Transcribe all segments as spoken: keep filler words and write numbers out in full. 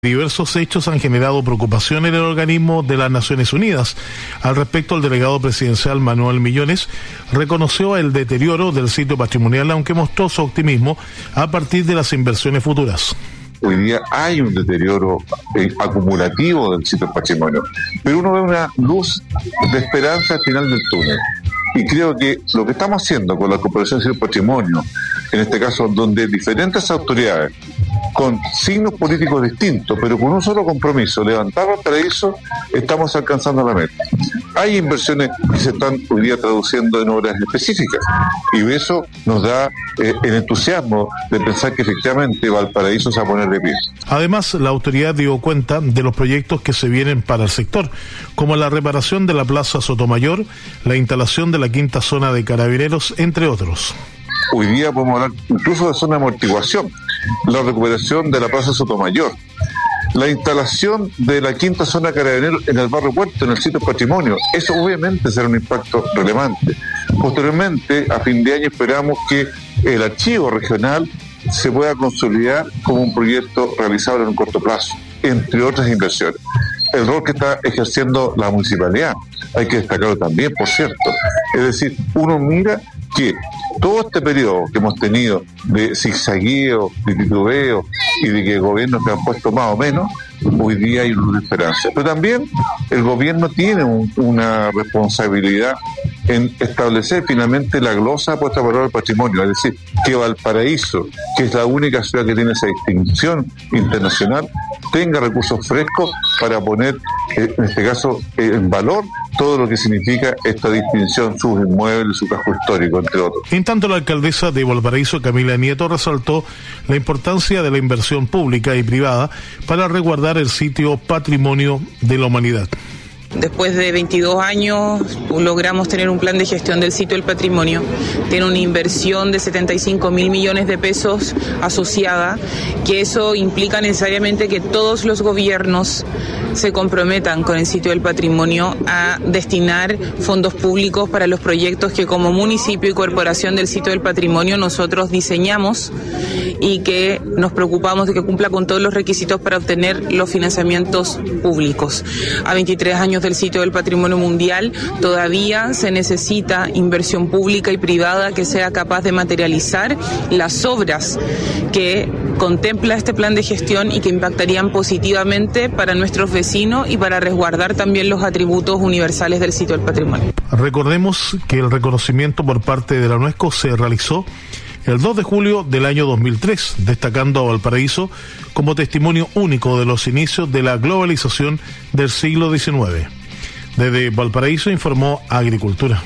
Diversos hechos han generado preocupación en el organismo de las Naciones Unidas. Al respecto, el delegado presidencial Manuel Millones reconoció el deterioro del sitio patrimonial, aunque mostró su optimismo a partir de las inversiones futuras. Hoy día hay un deterioro eh, acumulativo del sitio patrimonio, pero uno ve una luz de esperanza al final del túnel. Y creo que lo que estamos haciendo con la Corporación del Patrimonio, en este caso donde diferentes autoridades, con signos políticos distintos, pero con un solo compromiso, levantar Valparaíso, estamos alcanzando la meta. Hay inversiones que se están hoy día traduciendo en obras específicas, y eso nos da eh, el entusiasmo de pensar que efectivamente Valparaíso se va a poner de pie. Además, la autoridad dio cuenta de los proyectos que se vienen para el sector, como la reparación de la Plaza Sotomayor, la instalación de la quinta zona de Carabineros, entre otros. Hoy día podemos hablar incluso de zona de amortiguación, la recuperación de la Plaza Sotomayor, la instalación de la quinta zona de Carabineros en el barrio Puerto, en el sitio patrimonio. Eso obviamente será un impacto relevante. Posteriormente, a fin de año, esperamos que el archivo regional se pueda consolidar como un proyecto realizable en un corto plazo, entre otras inversiones. El rol que está ejerciendo la municipalidad, hay que destacarlo también, por cierto. Es decir, uno mira que todo este periodo que hemos tenido de zigzagueo, de titubeo y de que gobiernos que han puesto más o menos, hoy día hay una esperanza. Pero también el gobierno tiene un, una responsabilidad en establecer finalmente la glosa puesta por el patrimonio, es decir, que Valparaíso, que es la única ciudad que tiene esa distinción internacional, tenga recursos frescos para poner, en este caso, en valor todo lo que significa esta distinción, sus inmuebles, su casco histórico, entre otros. En tanto, la alcaldesa de Valparaíso, Camila Nieto, resaltó la importancia de la inversión pública y privada para resguardar el sitio patrimonio de la humanidad. Después de veintidós años logramos tener un plan de gestión del sitio del patrimonio. Tiene una inversión de setenta y cinco mil millones de pesos asociada, que eso implica necesariamente que todos los gobiernos se comprometan con el sitio del patrimonio a destinar fondos públicos para los proyectos que como municipio y corporación del sitio del patrimonio nosotros diseñamos y que nos preocupamos de que cumpla con todos los requisitos para obtener los financiamientos públicos. A veintitrés años del sitio del patrimonio mundial todavía se necesita inversión pública y privada que sea capaz de materializar las obras que contempla este plan de gestión y que impactarían positivamente para nuestros vecinos y para resguardar también los atributos universales del sitio del patrimonio. Recordemos que el reconocimiento por parte de la UNESCO se realizó el dos de julio del año dos mil tres, destacando a Valparaíso como testimonio único de los inicios de la globalización del siglo diecinueve. Desde Valparaíso informó Agricultura.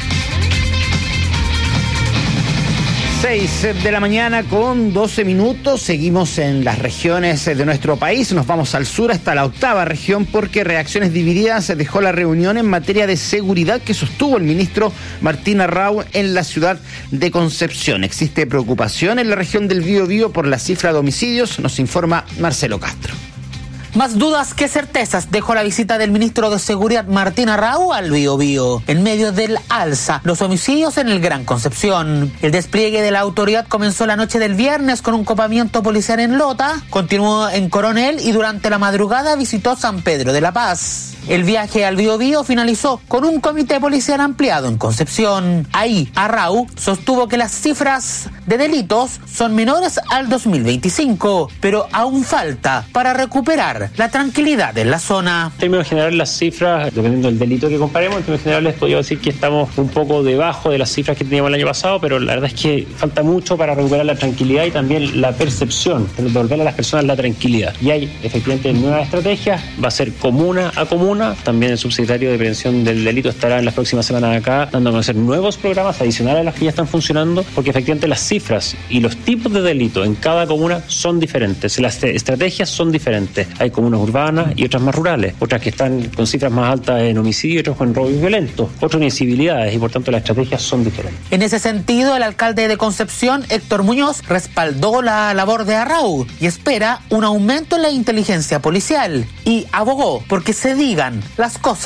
seis de la mañana con doce minutos, seguimos en las regiones de nuestro país, nos vamos al sur hasta la octava región porque Reacciones Divididas dejó la reunión en materia de seguridad que sostuvo el ministro Martín Arrau en la ciudad de Concepción. Existe preocupación en la región del Biobío por la cifra de homicidios, nos informa Marcelo Castro. Más dudas que certezas dejó la visita del ministro de Seguridad Martín Arrau al Biobío, en medio del alza los homicidios en el Gran Concepción. El despliegue de la autoridad comenzó la noche del viernes con un copamiento policial en Lota, continuó en Coronel y durante la madrugada visitó San Pedro de la Paz. El viaje al Biobío finalizó con un comité policial ampliado en Concepción. Ahí, Arrau sostuvo que las cifras de delitos son menores al dos mil veinticinco, pero aún falta para recuperar la tranquilidad en la zona. En términos generales, las cifras, dependiendo del delito que comparemos, en términos generales podría decir que estamos un poco debajo de las cifras que teníamos el año pasado, pero la verdad es que falta mucho para recuperar la tranquilidad y también la percepción, devolver a las personas la tranquilidad. Y hay efectivamente nuevas estrategias, va a ser comuna a comuna. También el subsecretario de Prevención del Delito estará en las próximas semanas acá dando a conocer nuevos programas adicionales a los que ya están funcionando, porque efectivamente las cifras y los tipos de delito en cada comuna son diferentes, las estrategias son diferentes. Hay comunas urbanas y otras más rurales, otras que están con cifras más altas en homicidio, otras con robos violentos, otras en incivilidades y por tanto las estrategias son diferentes. En ese sentido, el alcalde de Concepción, Héctor Muñoz, respaldó la labor de Arrau y espera un aumento en la inteligencia policial y abogó porque se digan las cosas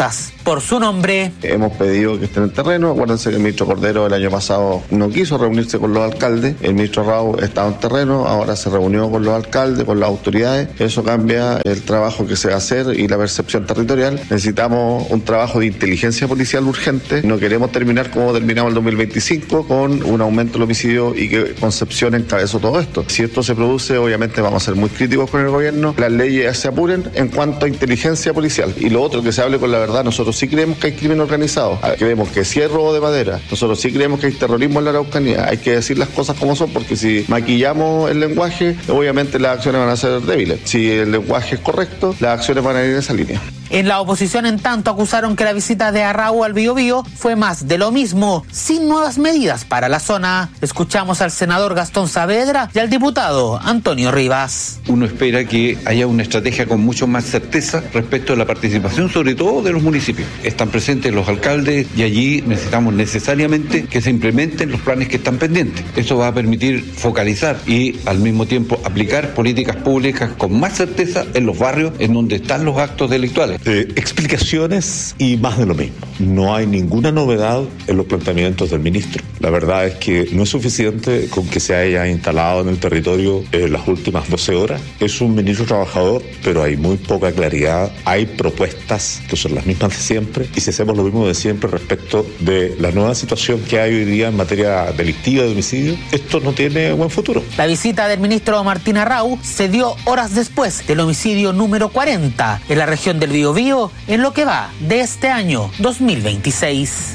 por su nombre. Hemos pedido que estén en el terreno. Acuérdense que el ministro Cordero el año pasado no quiso reunirse con los alcaldes. El ministro Rao estaba en terreno, ahora se reunió con los alcaldes, con las autoridades. Eso cambia el trabajo que se va a hacer y la percepción territorial. Necesitamos un trabajo de inteligencia policial urgente. No queremos terminar como terminamos el dos mil veinticinco con un aumento del homicidio y que Concepción encabezó todo esto. Si esto se produce, obviamente vamos a ser muy críticos con el gobierno. Las leyes se apuren en cuanto a inteligencia policial. Y lo otro, que se hable con la verdad. Nosotros sí creemos que hay crimen organizado. Creemos que sí hay robo de madera. Nosotros sí creemos que hay terrorismo en la Araucanía. Hay que decir las cosas como son, porque si maquillamos el lenguaje, obviamente las acciones van a ser débiles. Si el lenguaje es correcto, las acciones van a ir en esa línea. En la oposición, en tanto, acusaron que la visita de Arrau al Biobío fue más de lo mismo, sin nuevas medidas para la zona. Escuchamos al senador Gastón Saavedra y al diputado Antonio Rivas. Uno espera que haya una estrategia con mucho más certeza respecto a la participación, sobre todo de los municipios. Están presentes los alcaldes y allí necesitamos necesariamente que se implementen los planes que están pendientes. Esto va a permitir focalizar y al mismo tiempo aplicar políticas públicas con más certeza en los barrios en donde están los actos delictuales. Eh, explicaciones y más de lo mismo. No hay ninguna novedad en los planteamientos del ministro. La verdad es que no es suficiente con que se haya instalado en el territorio eh, las últimas doce horas. Es un ministro trabajador, pero hay muy poca claridad. Hay propuestas que son las mismas de siempre, y si hacemos lo mismo de siempre respecto de la nueva situación que hay hoy día en materia delictiva de homicidio, esto no tiene buen futuro. La visita del ministro Martín Arrau se dio horas después del homicidio número cuarenta en la región del Biobío en lo que va de este año dos mil veintiséis.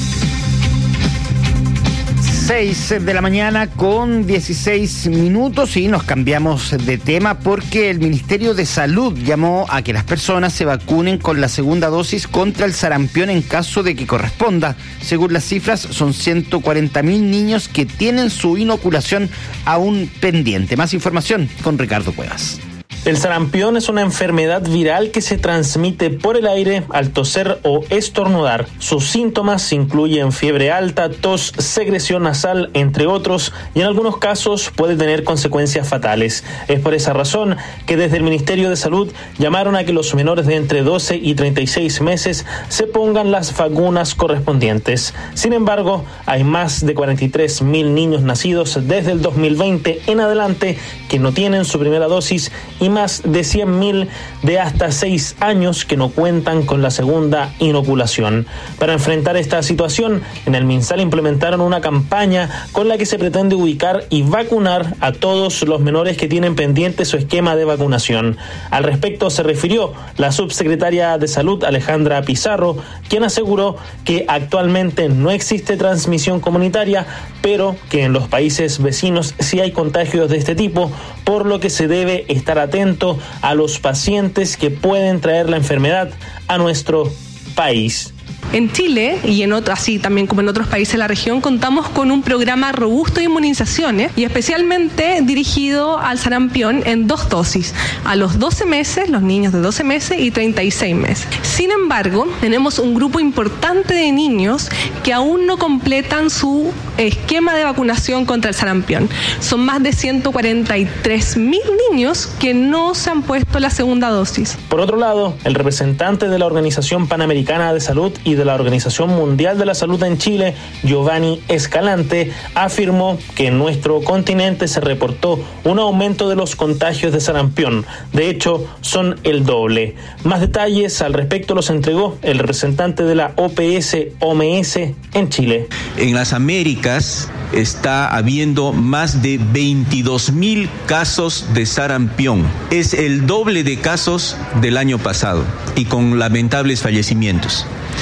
seis de la mañana con dieciséis minutos y nos cambiamos de tema porque el Ministerio de Salud llamó a que las personas se vacunen con la segunda dosis contra el sarampión en caso de que corresponda. Según las cifras, son ciento cuarenta mil niños que tienen su inoculación aún pendiente. Más información con Ricardo Cuevas. El sarampión es una enfermedad viral que se transmite por el aire al toser o estornudar. Sus síntomas incluyen fiebre alta, tos, secreción nasal, entre otros, y en algunos casos puede tener consecuencias fatales. Es por esa razón que desde el Ministerio de Salud llamaron a que los menores de entre doce y treinta y seis meses se pongan las vacunas correspondientes. Sin embargo, hay más de cuarenta y tres mil niños nacidos desde el dos mil veinte en adelante que no tienen su primera dosis y más de cien mil de hasta seis años que no cuentan con la segunda inoculación. Para enfrentar esta situación, en el MinSal implementaron una campaña con la que se pretende ubicar y vacunar a todos los menores que tienen pendiente su esquema de vacunación. Al respecto se refirió la subsecretaria de Salud, Alejandra Pizarro, quien aseguró que actualmente no existe transmisión comunitaria, pero que en los países vecinos sí hay contagios de este tipo, por lo que se debe estar atento a los pacientes que pueden traer la enfermedad a nuestro país. En Chile y en otros, así también como en otros países de la región, contamos con un programa robusto de inmunizaciones y especialmente dirigido al sarampión en dos dosis, a los doce meses, los niños de doce meses y treinta y seis meses. Sin embargo, tenemos un grupo importante de niños que aún no completan su esquema de vacunación contra el sarampión. Son más de ciento cuarenta y tres mil niños que no se han puesto la segunda dosis. Por otro lado, el representante de la Organización Panamericana de Salud y de la Organización Mundial de la Salud en Chile, Giovanni Escalante, afirmó que en nuestro continente se reportó un aumento de los contagios de sarampión. De hecho, son el doble. Más detalles al respecto los entregó el representante de la O P S O M S en Chile. En las Américas está habiendo más de veintidós mil casos de sarampión. Es el doble de casos del año pasado y con lamentables fallecimientos.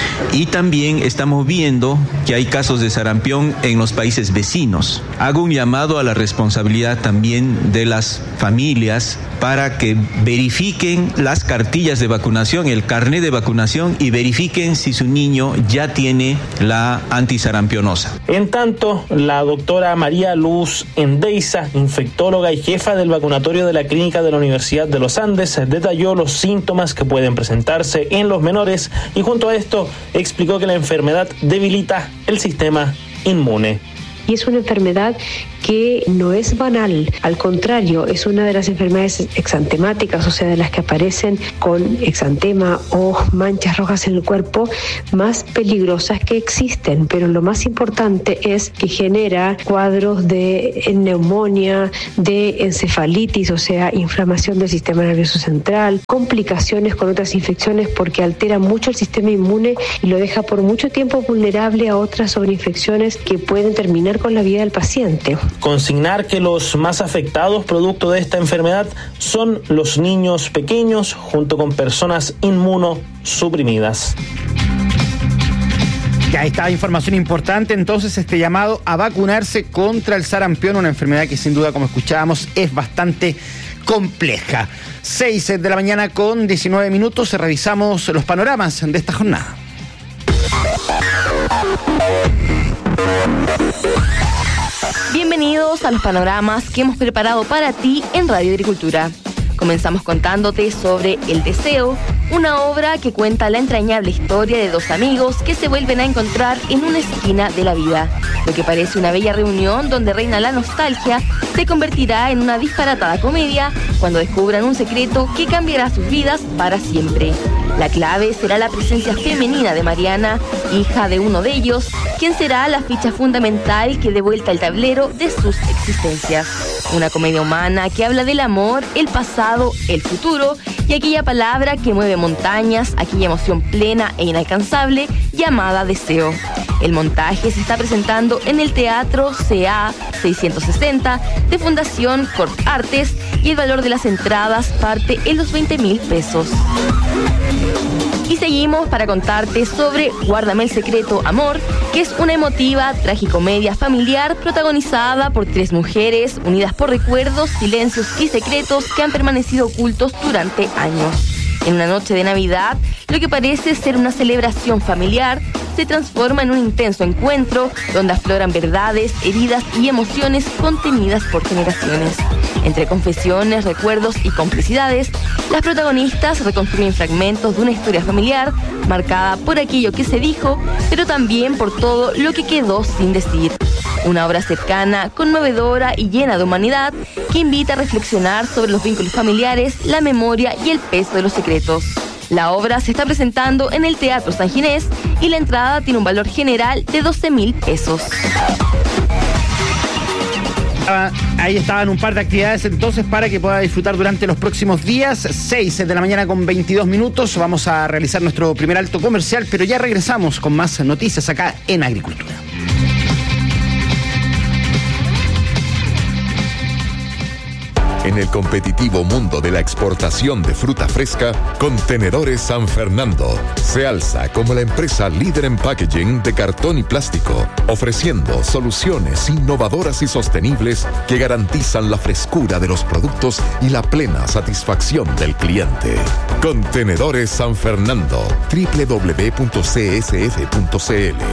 Y también estamos viendo que hay casos de sarampión en los países vecinos. Hago un llamado a la responsabilidad también de las familias para que verifiquen las cartillas de vacunación, el carnet de vacunación, y verifiquen si su niño ya tiene la antisarampionosa. En tanto, la doctora María Luz Endeiza, infectóloga y jefa del vacunatorio de la clínica de la Universidad de los Andes, detalló los síntomas que pueden presentarse en los menores y junto a esto explicó que la enfermedad debilita el sistema inmune. y es una enfermedad que no es banal, al contrario, es una de las enfermedades exantemáticas, o sea, de las que aparecen con exantema o manchas rojas en el cuerpo más peligrosas que existen, pero lo más importante es que genera cuadros de neumonía, de encefalitis, o sea, inflamación del sistema nervioso central, complicaciones con otras infecciones porque altera mucho el sistema inmune y lo deja por mucho tiempo vulnerable a otras sobreinfecciones que pueden terminar con la vida del paciente. Consignar que los más afectados producto de esta enfermedad son los niños pequeños junto con personas inmunosuprimidas. Ya está información importante, entonces este llamado a vacunarse contra el sarampión, una enfermedad que sin duda, como escuchábamos, es bastante compleja. seis de la mañana con diecinueve minutos, revisamos los panoramas de esta jornada. Bienvenidos a los panoramas que hemos preparado para ti en Radio Agricultura. Comenzamos contándote sobre El Deseo, una obra que cuenta la entrañable historia de dos amigos que se vuelven a encontrar en una esquina de la vida. Lo que parece una bella reunión donde reina la nostalgia se convertirá en una disparatada comedia cuando descubran un secreto que cambiará sus vidas para siempre. La clave será la presencia femenina de Mariana, hija de uno de ellos, quien será la ficha fundamental que dé vuelta el tablero de sus existencias. Una comedia humana que habla del amor, el pasado, el futuro y aquella palabra que mueve montañas, aquella emoción plena e inalcanzable llamada deseo. El montaje se está presentando en el Teatro C A seiscientos sesenta de Fundación Corp Artes y el valor de las entradas parte en los veinte mil pesos. Y seguimos para contarte sobre Guárdame el secreto, amor, que es una emotiva tragicomedia familiar protagonizada por tres mujeres unidas por recuerdos, silencios y secretos que han permanecido ocultos durante años. En una noche de Navidad, lo que parece ser una celebración familiar se transforma en un intenso encuentro donde afloran verdades, heridas y emociones contenidas por generaciones. Entre confesiones, recuerdos y complicidades, las protagonistas reconstruyen fragmentos de una historia familiar marcada por aquello que se dijo, pero también por todo lo que quedó sin decir. Una obra cercana, conmovedora y llena de humanidad que invita a reflexionar sobre los vínculos familiares, la memoria y el peso de los secretos. La obra se está presentando en el Teatro San Ginés y la entrada tiene un valor general de doce mil pesos. Ahí estaban un par de actividades entonces para que pueda disfrutar durante los próximos días. seis de la mañana con veintidós minutos. Vamos a realizar nuestro primer alto comercial, pero ya regresamos con más noticias acá en Agricultura. En el competitivo mundo de la exportación de fruta fresca, Contenedores San Fernando se alza como la empresa líder en packaging de cartón y plástico, ofreciendo soluciones innovadoras y sostenibles que garantizan la frescura de los productos y la plena satisfacción del cliente. Contenedores San Fernando, doble u doble u doble u punto c s f punto c l.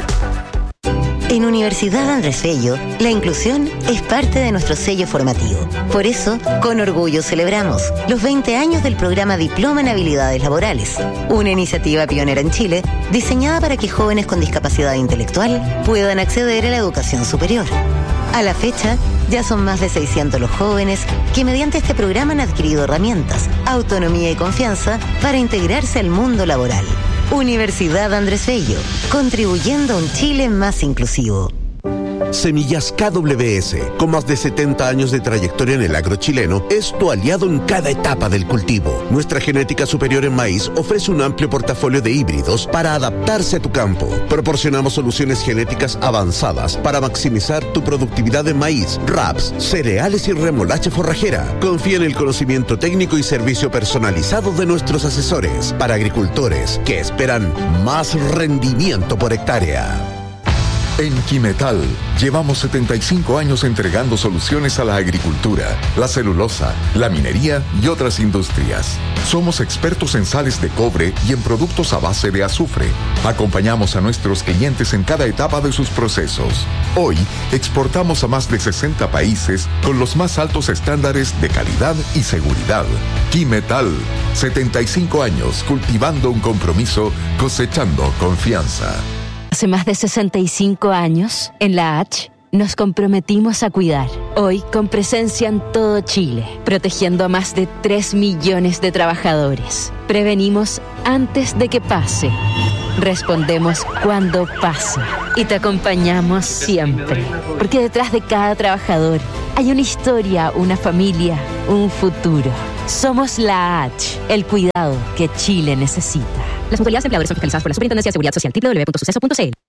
En Universidad Andrés Bello, la inclusión es parte de nuestro sello formativo. Por eso, con orgullo celebramos los veinte años del programa Diploma en Habilidades Laborales, una iniciativa pionera en Chile diseñada para que jóvenes con discapacidad intelectual puedan acceder a la educación superior. A la fecha, ya son más de seiscientos los jóvenes que mediante este programa han adquirido herramientas, autonomía y confianza para integrarse al mundo laboral. Universidad Andrés Bello, contribuyendo a un Chile más inclusivo. Semillas K W S, con más de setenta años de trayectoria en el agro chileno, es tu aliado en cada etapa del cultivo. Nuestra genética superior en maíz ofrece un amplio portafolio de híbridos para adaptarse a tu campo. Proporcionamos soluciones genéticas avanzadas para maximizar tu productividad en maíz, raps, cereales y remolacha forrajera. Confía en el conocimiento técnico y servicio personalizado de nuestros asesores para agricultores que esperan más rendimiento por hectárea. En Quimetal, llevamos setenta y cinco años entregando soluciones a la agricultura, la celulosa, la minería y otras industrias. Somos expertos en sales de cobre y en productos a base de azufre. Acompañamos a nuestros clientes en cada etapa de sus procesos. Hoy, exportamos a más de sesenta países con los más altos estándares de calidad y seguridad. Quimetal, setenta y cinco años cultivando un compromiso, cosechando confianza. Hace más de sesenta y cinco años, en la H, nos comprometimos a cuidar. Hoy con presencia en todo Chile, protegiendo a más de tres millones de trabajadores. Prevenimos antes de que pase. Respondemos cuando pasa. Y te acompañamos siempre. Porque detrás de cada trabajador hay una historia, una familia, un futuro. Somos la H, el cuidado que Chile necesita. Las mutualidades empleadores son fiscalizadas por la Superintendencia de Seguridad Social. doble u doble u doble u punto suceso punto c l.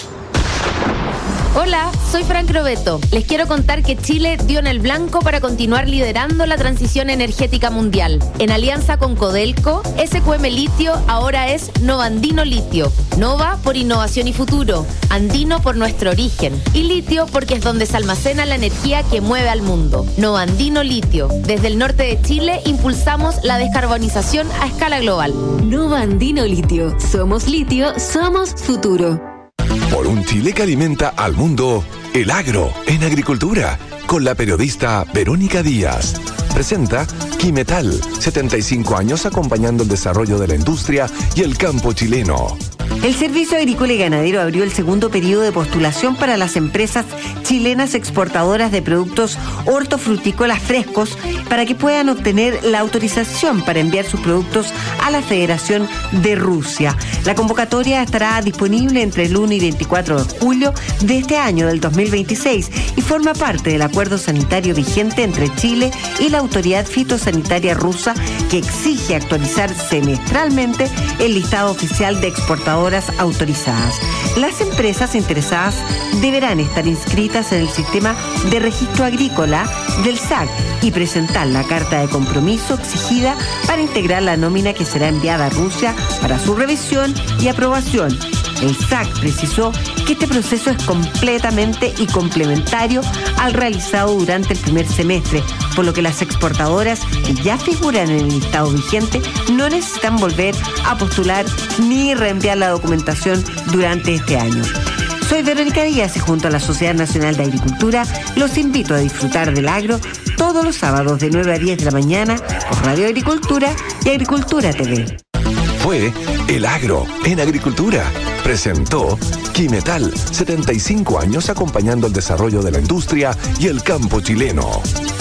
Hola, soy Frank Robeto. Les quiero contar que Chile dio en el blanco para continuar liderando la transición energética mundial. En alianza con Codelco, S Q M Litio ahora es Nova Andino Litio. Nova por innovación y futuro, Andino por nuestro origen y Litio porque es donde se almacena la energía que mueve al mundo. Nova Andino Litio. Desde el norte de Chile impulsamos la descarbonización a escala global. Nova Andino Litio. Somos litio, somos futuro. Por un Chile que alimenta al mundo, El Agro en Agricultura, con la periodista Verónica Díaz. Presenta Quimetal, setenta y cinco años acompañando el desarrollo de la industria y el campo chileno. El Servicio Agrícola y Ganadero abrió el segundo periodo de postulación para las empresas chilenas exportadoras de productos hortofrutícolas frescos para que puedan obtener la autorización para enviar sus productos a la Federación de Rusia. La convocatoria estará disponible entre el uno y veinticuatro de julio de este año del dos mil veintiséis y forma parte del acuerdo sanitario vigente entre Chile y la autoridad fitosanitaria rusa que exige actualizar semestralmente el listado oficial de exportadoras autorizadas. Las empresas interesadas deberán estar inscritas en el sistema de registro agrícola del S A C y presentar la carta de compromiso exigida para integrar la nómina que será enviada a Rusia para su revisión y aprobación. El S A C precisó que este proceso es completamente y complementario al realizado durante el primer semestre, por lo que las exportadoras que ya figuran en el listado vigente no necesitan volver a postular ni reenviar la documentación durante este año. Soy Verónica Díaz y junto a la Sociedad Nacional de Agricultura los invito a disfrutar del agro todos los sábados de nueve a diez de la mañana por Radio Agricultura y Agricultura T V. Fue El Agro en Agricultura. Presentó Quimetal, setenta y cinco años acompañando el desarrollo de la industria y el campo chileno.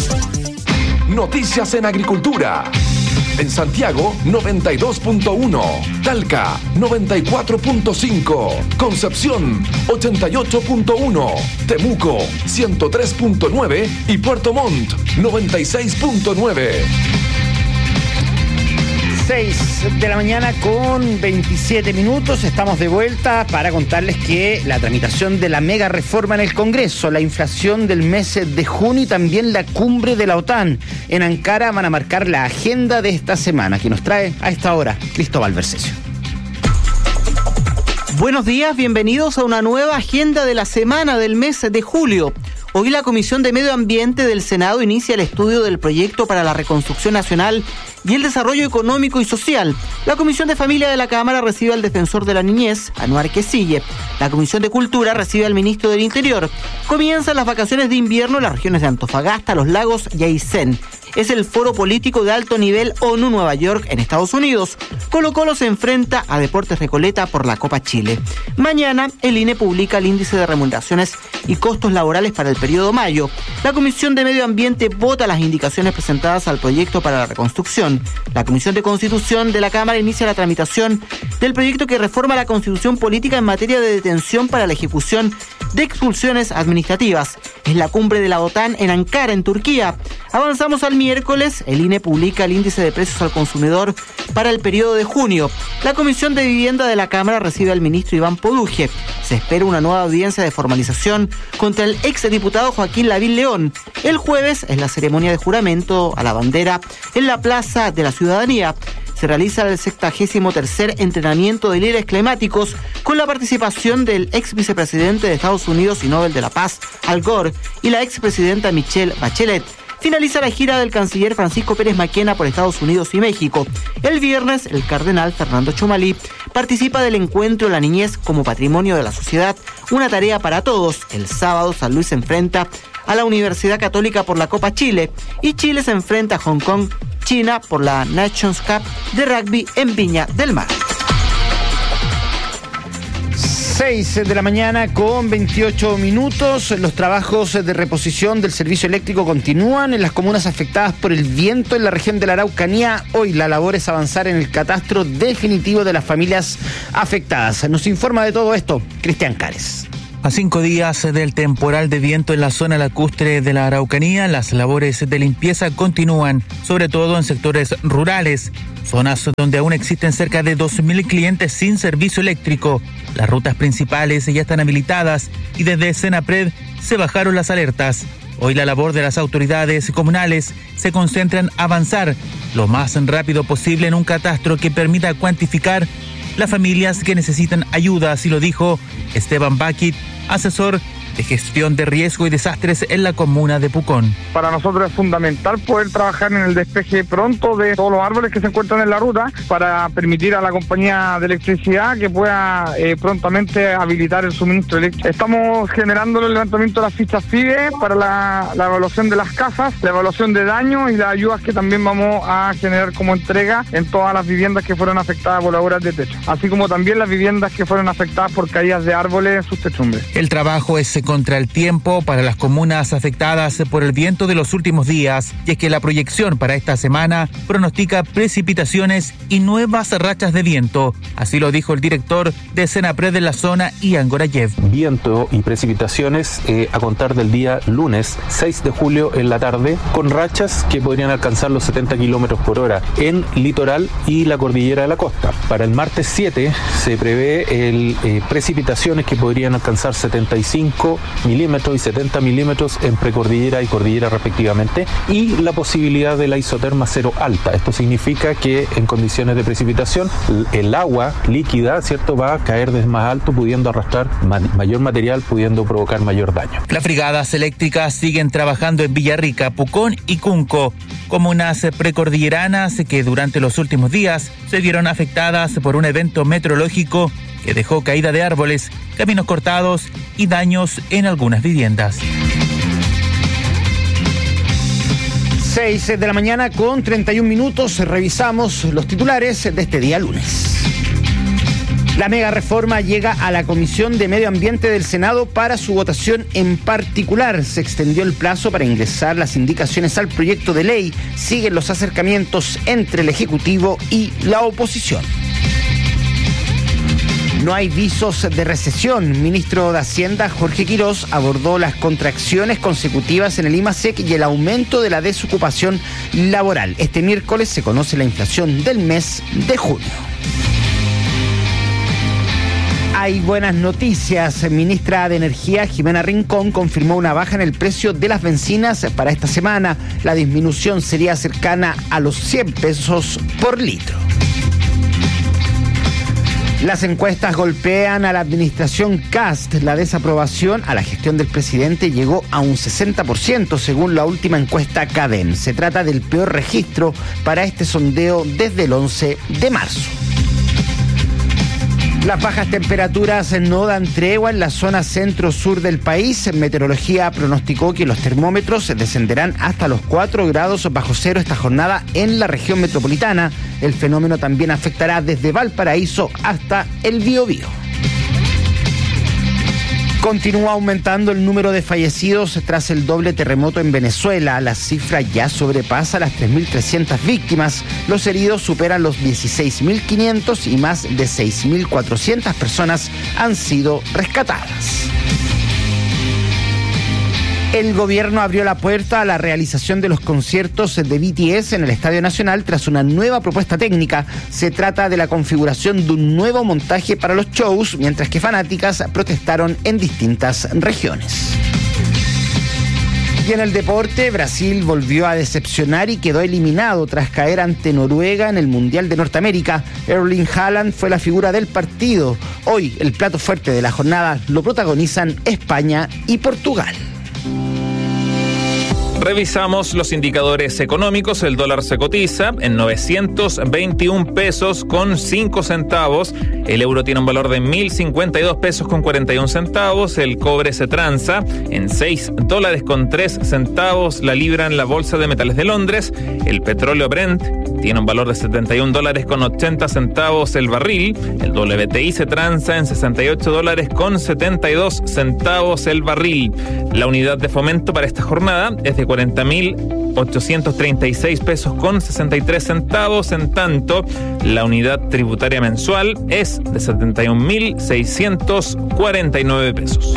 Noticias en Agricultura. En Santiago, noventa y dos punto uno. Talca, noventa y cuatro punto cinco. Concepción, ochenta y ocho punto uno. Temuco, ciento tres punto nueve. Y Puerto Montt, noventa y seis punto nueve. seis de la mañana con veintisiete minutos. Estamos de vuelta para contarles que la tramitación de la mega reforma en el Congreso, la inflación del mes de junio y también la cumbre de la OTAN en Ankara van a marcar la agenda de esta semana, que nos trae a esta hora Cristóbal Bercesio. Buenos días, bienvenidos a una nueva agenda de la semana del mes de julio. Hoy la Comisión de Medio Ambiente del Senado inicia el estudio del proyecto para la reconstrucción nacional y el desarrollo económico y social. La Comisión de Familia de la Cámara recibe al defensor de la niñez, Anuar Quesille. La Comisión de Cultura recibe al ministro del Interior. Comienzan las vacaciones de invierno en las regiones de Antofagasta, Los Lagos y Aysén. Es el foro político de alto nivel ONU Nueva York en Estados Unidos. Colo-Colo se enfrenta a Deportes Recoleta por la Copa Chile. Mañana el I N E publica el índice de remuneraciones y costos laborales para el periodo mayo. La Comisión de Medio Ambiente vota las indicaciones presentadas al proyecto para la reconstrucción. La Comisión de Constitución de la Cámara inicia la tramitación del proyecto que reforma la Constitución política en materia de detención para la ejecución de expulsiones administrativas. Es la cumbre de la OTAN en Ankara, en Turquía. Avanzamos al miércoles, el I N E publica el índice de precios al consumidor para el periodo de junio. La Comisión de Vivienda de la Cámara recibe al ministro Iván Poduje. Se espera una nueva audiencia de formalización contra el exdiputado Joaquín Lavín León. El jueves es la ceremonia de juramento a la bandera en la Plaza de la Ciudadanía. Se realiza el sexagésimo tercer entrenamiento de líderes climáticos con la participación del ex vicepresidente de Estados Unidos y Nobel de la Paz, Al Gore, y la expresidenta Michelle Bachelet. Finaliza la gira del canciller Francisco Pérez Maquena por Estados Unidos y México. El viernes, el cardenal Fernando Chomalí participa del encuentro La Niñez como Patrimonio de la Sociedad, una tarea para todos. El sábado, San Luis se enfrenta a la Universidad Católica por la Copa Chile y Chile se enfrenta a Hong Kong, China por la Nations Cup de rugby en Viña del Mar. seis de la mañana con veintiocho minutos. Los trabajos de reposición del servicio eléctrico continúan en las comunas afectadas por el viento en la región de la Araucanía. Hoy la labor es avanzar en el catastro definitivo de las familias afectadas. Nos informa de todo esto Cristian Cares. A cinco días del temporal de viento en la zona lacustre de la Araucanía, las labores de limpieza continúan, sobre todo en sectores rurales, zonas donde aún existen cerca de dos mil clientes sin servicio eléctrico. Las rutas principales ya están habilitadas y desde Senapred se bajaron las alertas. Hoy la labor de las autoridades comunales se concentra en avanzar lo más rápido posible en un catastro que permita cuantificar las familias que necesitan ayuda, así lo dijo Esteban Bakit, asesor de gestión de riesgo y desastres en la comuna de Pucón. Para nosotros es fundamental poder trabajar en el despeje pronto de todos los árboles que se encuentran en la ruta para permitir a la compañía de electricidad que pueda eh, prontamente habilitar el suministro eléctrico. Estamos generando el levantamiento de las fichas F I B E para la, la evaluación de las casas, la evaluación de daños y las ayudas que también vamos a generar como entrega en todas las viviendas que fueron afectadas por obras de techo, así como también las viviendas que fueron afectadas por caídas de árboles en sus techumbres. El trabajo es contra el tiempo para las comunas afectadas por el viento de los últimos días, y es que la proyección para esta semana pronostica precipitaciones y nuevas rachas de viento. Así lo dijo el director de Senapred de la zona, Ian Gorayev. Viento y precipitaciones eh, a contar del día lunes seis de julio en la tarde, con rachas que podrían alcanzar los setenta kilómetros por hora en litoral y la cordillera de la costa. Para el martes siete se prevé el, eh, precipitaciones que podrían alcanzar setenta y cinco milímetros y setenta milímetros en precordillera y cordillera respectivamente, y la posibilidad de la isoterma cero alta. Esto significa que en condiciones de precipitación el agua líquida, ¿cierto?, va a caer desde más alto, pudiendo arrastrar ma- mayor material, pudiendo provocar mayor daño. Las brigadas eléctricas siguen trabajando en Villarrica, Pucón y Cunco, comunas precordilleranas que durante los últimos días se vieron afectadas por un evento meteorológico que dejó caída de árboles, caminos cortados y daños en algunas viviendas. seis de la mañana con treinta y un minutos. Revisamos los titulares de este día lunes. La mega reforma llega a la Comisión de Medio Ambiente del Senado para su votación en particular. Se extendió el plazo para ingresar las indicaciones al proyecto de ley. Siguen los acercamientos entre el Ejecutivo y la oposición. No hay visos de recesión. Ministro de Hacienda, Jorge Quirós, abordó las contracciones consecutivas en el IMASEC y el aumento de la desocupación laboral. Este miércoles se conoce la inflación del mes de junio. Hay buenas noticias. Ministra de Energía, Jimena Rincón, confirmó una baja en el precio de las bencinas para esta semana. La disminución sería cercana a los cien pesos por litro. Las encuestas golpean a la administración Kast. La desaprobación a la gestión del presidente llegó a un sesenta por ciento según la última encuesta Cadem. Se trata del peor registro para este sondeo desde el once de marzo. Las bajas temperaturas no dan tregua en la zona centro-sur del país. Meteorología pronosticó que los termómetros descenderán hasta los cuatro grados bajo cero esta jornada en la región metropolitana. El fenómeno también afectará desde Valparaíso hasta el Biobío. Continúa aumentando el número de fallecidos tras el doble terremoto en Venezuela. La cifra ya sobrepasa las tres mil trescientas víctimas. Los heridos superan los dieciséis mil quinientos y más de seis mil cuatrocientas personas han sido rescatadas. El gobierno abrió la puerta a la realización de los conciertos de B T S en el Estadio Nacional tras una nueva propuesta técnica. Se trata de la configuración de un nuevo montaje para los shows, mientras que fanáticas protestaron en distintas regiones. Y en el deporte, Brasil volvió a decepcionar y quedó eliminado tras caer ante Noruega en el Mundial de Norteamérica. Erling Haaland fue la figura del partido. Hoy, el plato fuerte de la jornada lo protagonizan España y Portugal. Revisamos los indicadores económicos. El dólar se cotiza en novecientos veintiún pesos con cinco centavos. El euro tiene un valor de mil cincuenta y dos pesos con cuarenta y un centavos. El cobre se transa en seis dólares con tres centavos la libra en la Bolsa de Metales de Londres. El petróleo Brent tiene un valor de setenta y un dólares con ochenta centavos el barril. El W T I se transa en sesenta y ocho dólares con setenta y dos centavos el barril. La unidad de fomento para esta jornada es de cuarenta mil ochocientos treinta y seis pesos con sesenta y tres centavos. En tanto, la unidad tributaria mensual es de setenta y un mil seiscientos cuarenta y nueve pesos.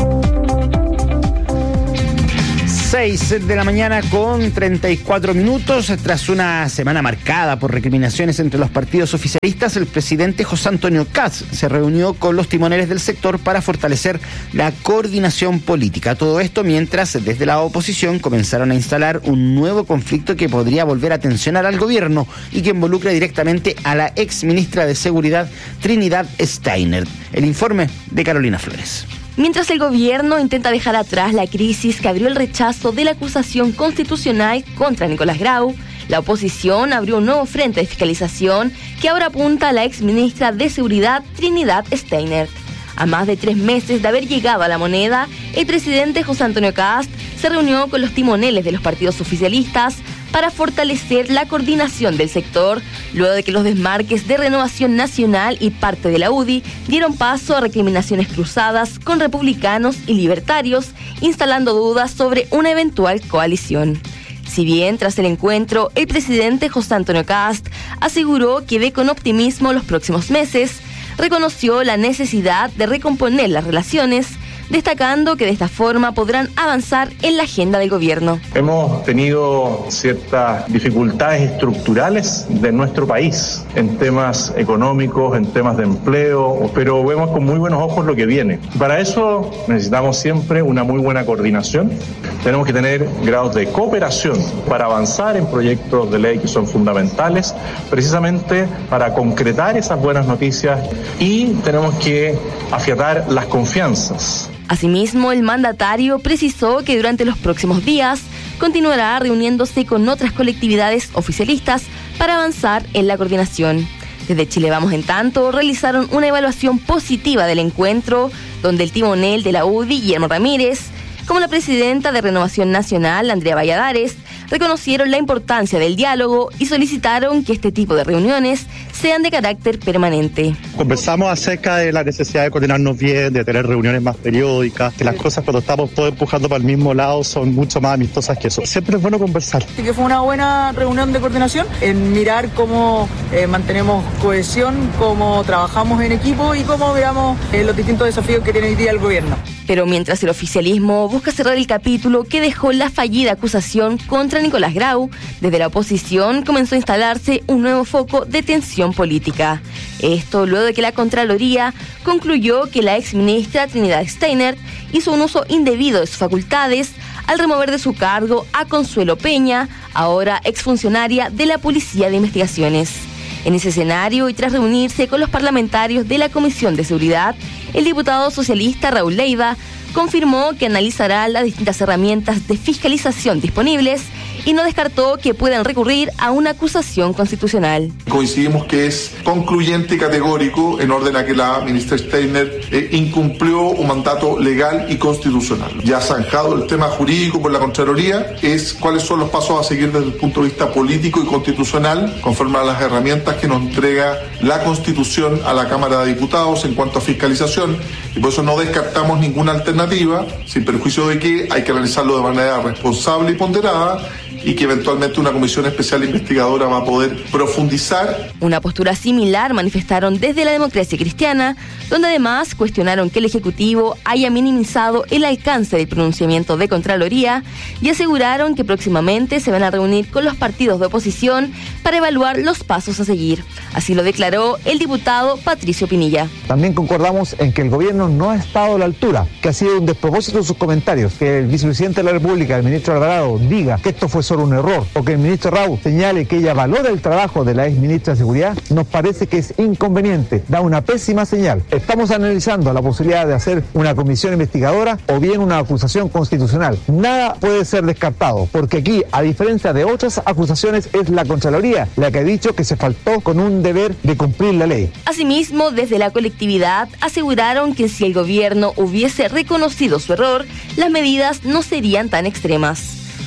seis de la mañana con treinta y cuatro minutos. Tras una semana marcada por recriminaciones entre los partidos oficialistas, el presidente José Antonio Kast se reunió con los timoneles del sector para fortalecer la coordinación política. Todo esto mientras desde la oposición comenzaron a instalar un nuevo conflicto que podría volver a tensionar al gobierno y que involucra directamente a la ex ministra de Seguridad, Trinidad Steiner. El informe de Carolina Flores. Mientras el gobierno intenta dejar atrás la crisis que abrió el rechazo de la acusación constitucional contra Nicolás Grau, la oposición abrió un nuevo frente de fiscalización que ahora apunta a la exministra de Seguridad, Trinidad Steiner. A más de tres meses de haber llegado a la moneda, el presidente José Antonio Kast se reunió con los timoneles de los partidos oficialistas para fortalecer la coordinación del sector, luego de que los desmarques de Renovación Nacional y parte de la U D I dieron paso a recriminaciones cruzadas con republicanos y libertarios, instalando dudas sobre una eventual coalición. Si bien tras el encuentro, el presidente José Antonio Kast aseguró que ve con optimismo los próximos meses, reconoció la necesidad de recomponer las relaciones, destacando que de esta forma podrán avanzar en la agenda del gobierno. Hemos tenido ciertas dificultades estructurales de nuestro país en temas económicos, en temas de empleo, pero vemos con muy buenos ojos lo que viene. Para eso necesitamos siempre una muy buena coordinación. Tenemos que tener grados de cooperación para avanzar en proyectos de ley que son fundamentales, precisamente para concretar esas buenas noticias, y tenemos que afiatar las confianzas. Asimismo, el mandatario precisó que durante los próximos días continuará reuniéndose con otras colectividades oficialistas para avanzar en la coordinación. Desde Chile Vamos, en tanto, realizaron una evaluación positiva del encuentro, donde el timonel de la U D I, Guillermo Ramírez, como la presidenta de Renovación Nacional, Andrea Valladares, reconocieron la importancia del diálogo y solicitaron que este tipo de reuniones sean de carácter permanente. Conversamos acerca de la necesidad de coordinarnos bien, de tener reuniones más periódicas, que las cosas cuando estamos todos empujando para el mismo lado son mucho más amistosas que eso. Siempre es bueno conversar. Sí, que fue una buena reunión de coordinación, en mirar cómo eh, mantenemos cohesión, cómo trabajamos en equipo y cómo veamos eh, los distintos desafíos que tiene hoy día el gobierno. Pero mientras el oficialismo busca cerrar el capítulo que dejó la fallida acusación contra Nicolás Grau, desde la oposición comenzó a instalarse un nuevo foco de tensión política. Esto luego de que la Contraloría concluyó que la exministra Trinidad Steiner hizo un uso indebido de sus facultades al remover de su cargo a Consuelo Peña, ahora exfuncionaria de la Policía de Investigaciones. En ese escenario, y tras reunirse con los parlamentarios de la Comisión de Seguridad, el diputado socialista Raúl Leiva confirmó que analizará las distintas herramientas de fiscalización disponibles y no descartó que puedan recurrir a una acusación constitucional. Coincidimos que es concluyente y categórico en orden a que la ministra Steiner eh, incumplió un mandato legal y constitucional. Ya zanjado el tema jurídico por la Contraloría, es cuáles son los pasos a seguir desde el punto de vista político y constitucional, conforme a las herramientas que nos entrega la Constitución a la Cámara de Diputados en cuanto a fiscalización, y por eso no descartamos ninguna alternativa, sin perjuicio de que hay que analizarlo de manera responsable y ponderada, y que eventualmente una comisión especial investigadora va a poder profundizar. Una postura similar manifestaron desde la Democracia Cristiana, donde además cuestionaron que el Ejecutivo haya minimizado el alcance del pronunciamiento de Contraloría y aseguraron que próximamente se van a reunir con los partidos de oposición para evaluar los pasos a seguir. Así lo declaró el diputado Patricio Pinilla. También concordamos en que el gobierno no ha estado a la altura, que ha sido un despropósito sus comentarios, que el vicepresidente de la República, el ministro Alvarado, diga que esto fue solo un error, o que el ministro Raúl señale que ella valora el trabajo de la ex ministra de Seguridad, nos parece que es inconveniente, da una pésima señal. Estamos analizando la posibilidad de hacer una comisión investigadora o bien una acusación constitucional. Nada puede ser descartado, porque aquí, a diferencia de otras acusaciones, es la Contraloría la que ha dicho que se faltó con un deber de cumplir la ley. Asimismo, desde la colectividad aseguraron que si el gobierno hubiese reconocido su error, las medidas no serían tan extremas.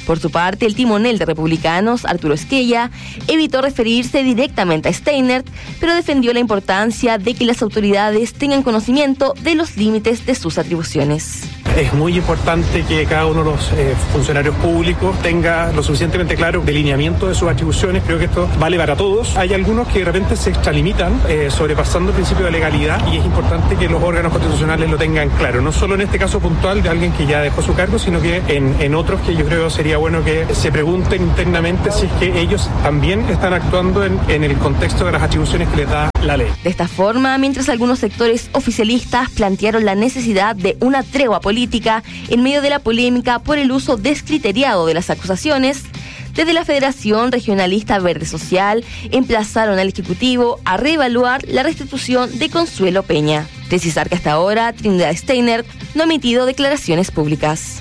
Por su parte, el timonel de Republicanos, Arturo Esquella, evitó referirse directamente a Steinert, pero defendió la importancia de que las autoridades tengan conocimiento de los límites de sus atribuciones. Es muy importante que cada uno de los eh, funcionarios públicos tenga lo suficientemente claro el delineamiento de sus atribuciones. Creo que esto vale para todos. Hay algunos que de repente se extralimitan, eh, sobrepasando el principio de legalidad, y es importante que los órganos constitucionales lo tengan claro. No solo en este caso puntual de alguien que ya dejó su cargo, sino que en, en otros que yo creo sería bueno que se pregunten internamente si es que ellos también están actuando en, en el contexto de las atribuciones que les da la ley. De esta forma, mientras algunos sectores oficialistas plantearon la necesidad de una tregua política en medio de la polémica por el uso descriteriado de las acusaciones, desde la Federación Regionalista Verde Social emplazaron al Ejecutivo a reevaluar la restitución de Consuelo Peña. Precisar que hasta ahora Trinidad Steinert no ha emitido declaraciones públicas.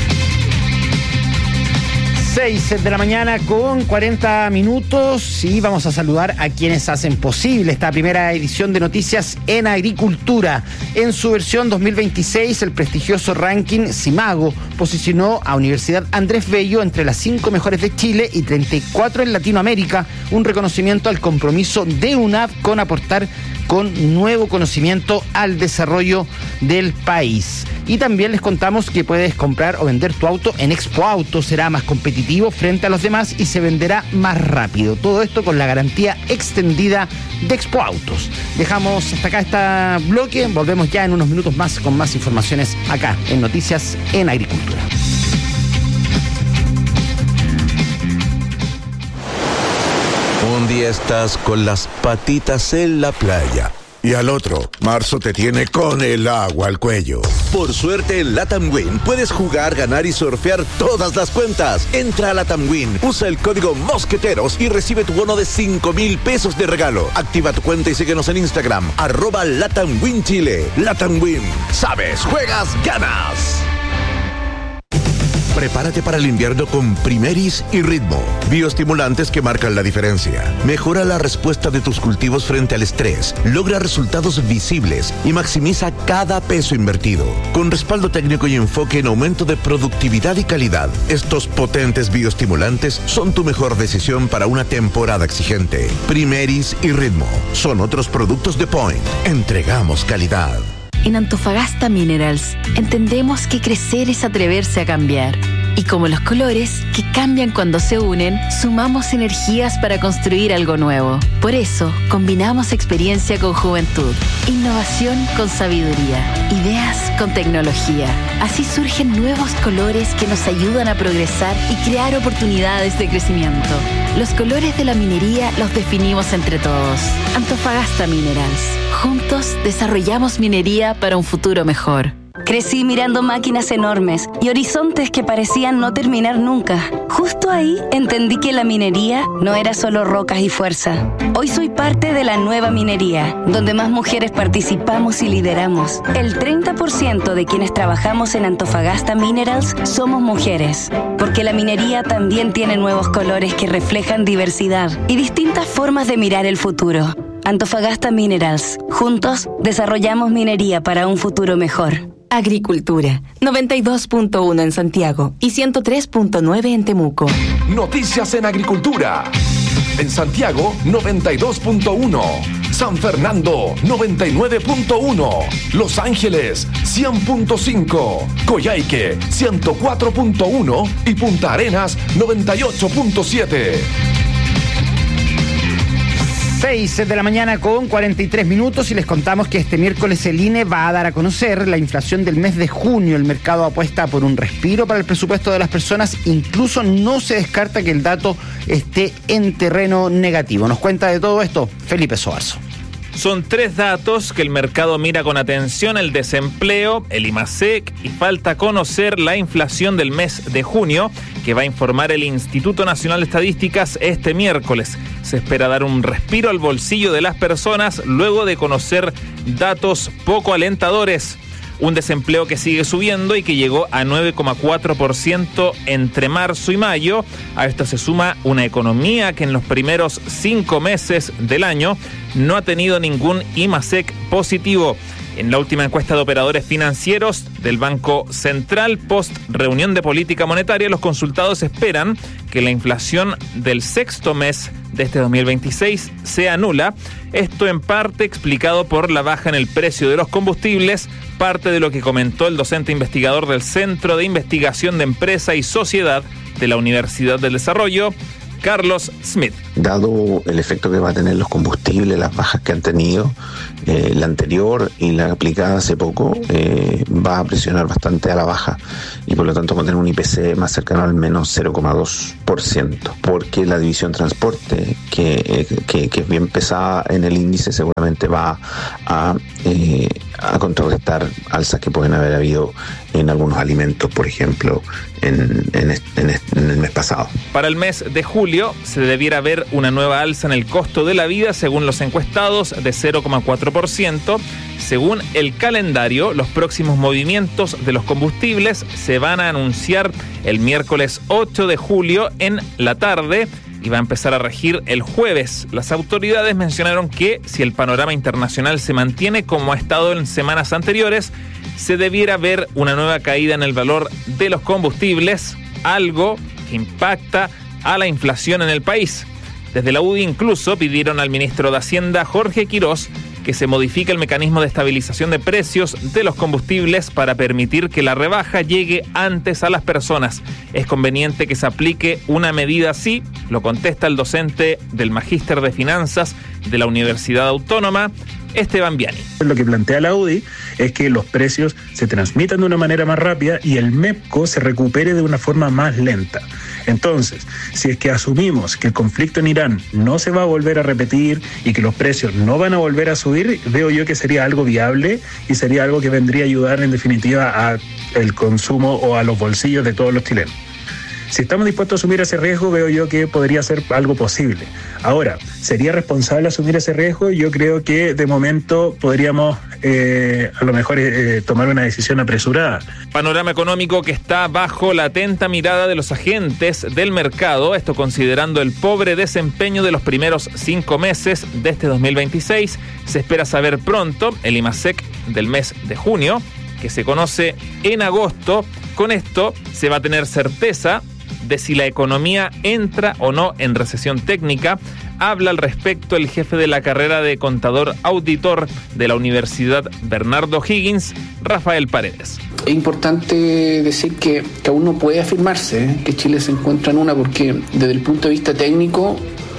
seis de la mañana con cuarenta minutos y vamos a saludar a quienes hacen posible esta primera edición de Noticias en Agricultura. En su versión dos mil veintiséis, el prestigioso ranking Simago posicionó a Universidad Andrés Bello entre las cinco mejores de Chile y treinta y cuatro en Latinoamérica, un reconocimiento al compromiso de U N A V con aportar con nuevo conocimiento al desarrollo del país. Y también les contamos que puedes comprar o vender tu auto en Expo Auto. Será más competitivo frente a los demás y se venderá más rápido. Todo esto con la garantía extendida de Expo Autos. Dejamos hasta acá este bloque. Volvemos ya en unos minutos más con más informaciones acá en Noticias en Agricultura. Un día estás con las patitas en la playa y al otro, marzo te tiene con el agua al cuello. Por suerte en Latam Win puedes jugar, ganar y surfear todas las cuentas. Entra a Latam Win, usa el código Mosqueteros y recibe tu bono de cinco mil pesos de regalo. Activa tu cuenta y síguenos en Instagram, arroba Latam Win Chile. Latam Win, sabes, juegas, ganas. Prepárate para el invierno con Primeris y Ritmo, bioestimulantes que marcan la diferencia. Mejora la respuesta de tus cultivos frente al estrés, logra resultados visibles y maximiza cada peso invertido. Con respaldo técnico y enfoque en aumento de productividad y calidad, estos potentes bioestimulantes son tu mejor decisión para una temporada exigente. Primeris y Ritmo son otros productos de Point. Entregamos calidad. En Antofagasta Minerals entendemos que crecer es atreverse a cambiar. Y como los colores, que cambian cuando se unen, sumamos energías para construir algo nuevo. Por eso, combinamos experiencia con juventud, innovación con sabiduría, ideas con tecnología. Así surgen nuevos colores que nos ayudan a progresar y crear oportunidades de crecimiento. Los colores de la minería los definimos entre todos. Antofagasta Minerals. Juntos desarrollamos minería para un futuro mejor. Crecí mirando máquinas enormes y horizontes que parecían no terminar nunca. Justo ahí entendí que la minería no era solo rocas y fuerza. Hoy soy parte de la nueva minería, donde más mujeres participamos y lideramos. El treinta por ciento de quienes trabajamos en Antofagasta Minerals somos mujeres, porque la minería también tiene nuevos colores que reflejan diversidad y distintas formas de mirar el futuro. Antofagasta Minerals. Juntos desarrollamos minería para un futuro mejor. Agricultura, noventa y dos punto uno en Santiago y ciento tres punto nueve en Temuco. Noticias en Agricultura. En Santiago, noventa y dos punto uno. San Fernando, noventa y nueve punto uno. Los Ángeles, cien punto cinco. Coyhaique, ciento cuatro punto uno. Y Punta Arenas, noventa y ocho punto siete. seis de la mañana con cuarenta y tres minutos y les contamos que este miércoles el I N E va a dar a conocer la inflación del mes de junio. El mercado apuesta por un respiro para el presupuesto de las personas. Incluso no se descarta que el dato esté en terreno negativo. Nos cuenta de todo esto Felipe Soarzo. Son tres datos que el mercado mira con atención: el desempleo, el IMASEC y falta conocer la inflación del mes de junio, que va a informar el Instituto Nacional de Estadísticas este miércoles. Se espera dar un respiro al bolsillo de las personas luego de conocer datos poco alentadores. Un desempleo que sigue subiendo y que llegó a nueve coma cuatro por ciento entre marzo y mayo. A esto se suma una economía que en los primeros cinco meses del año no ha tenido ningún IMASEC positivo. En la última encuesta de operadores financieros del Banco Central, post reunión de política monetaria, los consultados esperan que la inflación del sexto mes de este dos mil veintiséis sea nula. Esto en parte explicado por la baja en el precio de los combustibles, parte de lo que comentó el docente investigador del Centro de Investigación de Empresa y Sociedad de la Universidad del Desarrollo, Carlos Smith. Dado el efecto que va a tener los combustibles, las bajas que han tenido, eh, la anterior y la aplicada hace poco, eh, va a presionar bastante a la baja y por lo tanto va a tener un I P C más cercano al menos cero coma dos por ciento, porque la división transporte, que, eh, que, que es bien pesada en el índice, seguramente va a, eh, a contrarrestar alzas que pueden haber habido en algunos alimentos, por ejemplo, en, en, en, en el mes pasado. Para el mes de julio se debiera ver una nueva alza en el costo de la vida, según los encuestados, de cero coma cuatro por ciento. Según el calendario, los próximos movimientos de los combustibles se van a anunciar el miércoles ocho de julio en la tarde y va a empezar a regir el jueves. Las autoridades mencionaron que si el panorama internacional se mantiene como ha estado en semanas anteriores, se debiera ver una nueva caída en el valor de los combustibles, algo que impacta a la inflación en el país. Desde la U D I incluso pidieron al ministro de Hacienda, Jorge Quirós, que se modifique el mecanismo de estabilización de precios de los combustibles para permitir que la rebaja llegue antes a las personas. ¿Es conveniente que se aplique una medida así? Lo contesta el docente del Magíster de Finanzas de la Universidad Autónoma, Esteban Viani. Lo que plantea la U D I es que los precios se transmitan de una manera más rápida y el MEPCO se recupere de una forma más lenta. Entonces, si es que asumimos que el conflicto en Irán no se va a volver a repetir y que los precios no van a volver a subir, veo yo que sería algo viable y sería algo que vendría a ayudar en definitiva al consumo o a los bolsillos de todos los chilenos. Si estamos dispuestos a asumir ese riesgo, veo yo que podría ser algo posible. Ahora, ¿sería responsable asumir ese riesgo? Yo creo que de momento podríamos eh, a lo mejor eh, tomar una decisión apresurada. Panorama económico que está bajo la atenta mirada de los agentes del mercado, esto considerando el pobre desempeño de los primeros cinco meses de este dos mil veintiséis. Se espera saber pronto el IMASEC del mes de junio, que se conoce en agosto. Con esto se va a tener certeza de si la economía entra o no en recesión técnica. Habla al respecto el jefe de la carrera de contador auditor de la Universidad Bernardo Higgins, Rafael Paredes. Es importante decir que, que aún no puede afirmarse ¿eh? que Chile se encuentra en una, porque desde el punto de vista técnico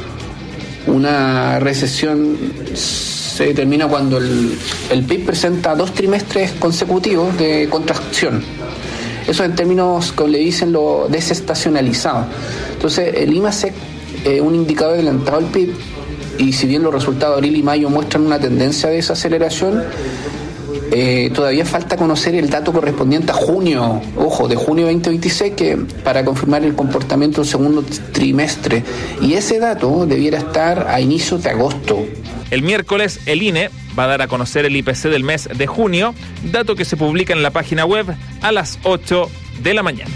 una recesión se determina cuando el, el P I B presenta dos trimestres consecutivos de contracción. Eso en términos, como le dicen, lo desestacionalizado. Entonces, el IMASEC es eh, un indicador adelantado al P I B, y si bien los resultados de abril y mayo muestran una tendencia de desaceleración, eh, todavía falta conocer el dato correspondiente a junio, ojo, de junio veinte veintiséis, que para confirmar el comportamiento del segundo trimestre. Y ese dato debiera estar a inicios de agosto. El miércoles, el I N E va a dar a conocer el I P C del mes de junio, dato que se publica en la página web a las ocho de la mañana.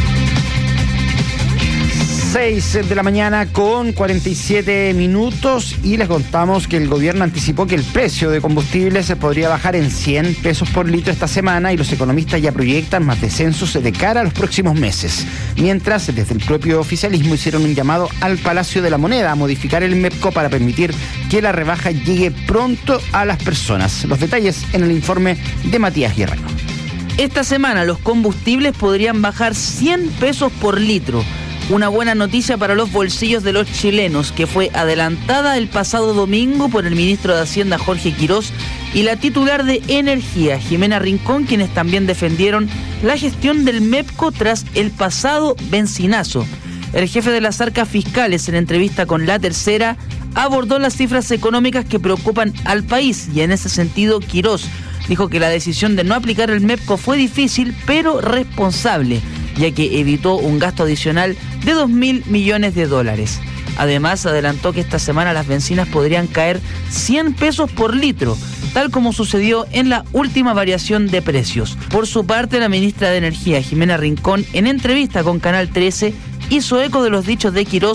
seis de la mañana con cuarenta y siete minutos y les contamos que el gobierno anticipó que el precio de combustibles se podría bajar en cien pesos por litro esta semana y los economistas ya proyectan más descensos de cara a los próximos meses. Mientras, desde el propio oficialismo hicieron un llamado al Palacio de la Moneda a modificar el MEPCO para permitir que la rebaja llegue pronto a las personas. Los detalles en el informe de Matías Guerrero. Esta semana los combustibles podrían bajar cien pesos por litro. Una buena noticia para los bolsillos de los chilenos, que fue adelantada el pasado domingo por el ministro de Hacienda, Jorge Quirós, y la titular de Energía, Jimena Rincón, quienes también defendieron la gestión del MEPCO tras el pasado benzinazo. El jefe de las arcas fiscales, en entrevista con La Tercera, abordó las cifras económicas que preocupan al país, y en ese sentido Quirós dijo que la decisión de no aplicar el MEPCO fue difícil, pero responsable, ya que evitó un gasto adicional de dos mil millones de dólares. Además, adelantó que esta semana las bencinas podrían caer cien pesos por litro, tal como sucedió en la última variación de precios. Por su parte, la ministra de Energía, Jimena Rincón, en entrevista con Canal trece, hizo eco de los dichos de Quirós,